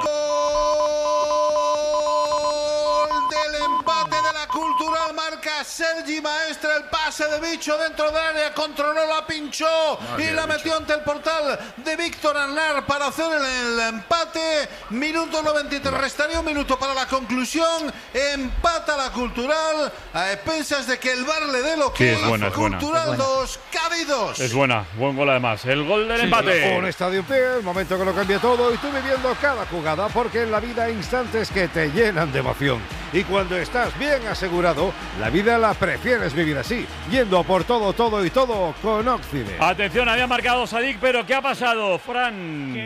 Gol del empate de la Cultural, marca Sergi Maestre, el pase de Bicho dentro del área, controló, la pinchó Madre y la mía, metió ante el portal de Víctor Arnar para hacer el, el empate. Minuto noventa y tres, restaría un minuto para la conclusión. Empata la Cultural a expensas de que el V A R le dé lo Sí, que es buena, es buena. Cultural Es buena. dos, Cádiz dos. Es buena, buen gol además. El gol del empate. Un estadio en pie, el momento que lo cambia todo y tú viviendo cada jugada, porque en la vida hay instantes que te llenan de emoción. Y cuando estás bien asegurado, la vida la prefieres vivir así, yendo a por todo, todo y todo con Oxide. Atención, había marcado Sadik, pero ¿qué ha pasado, Fran?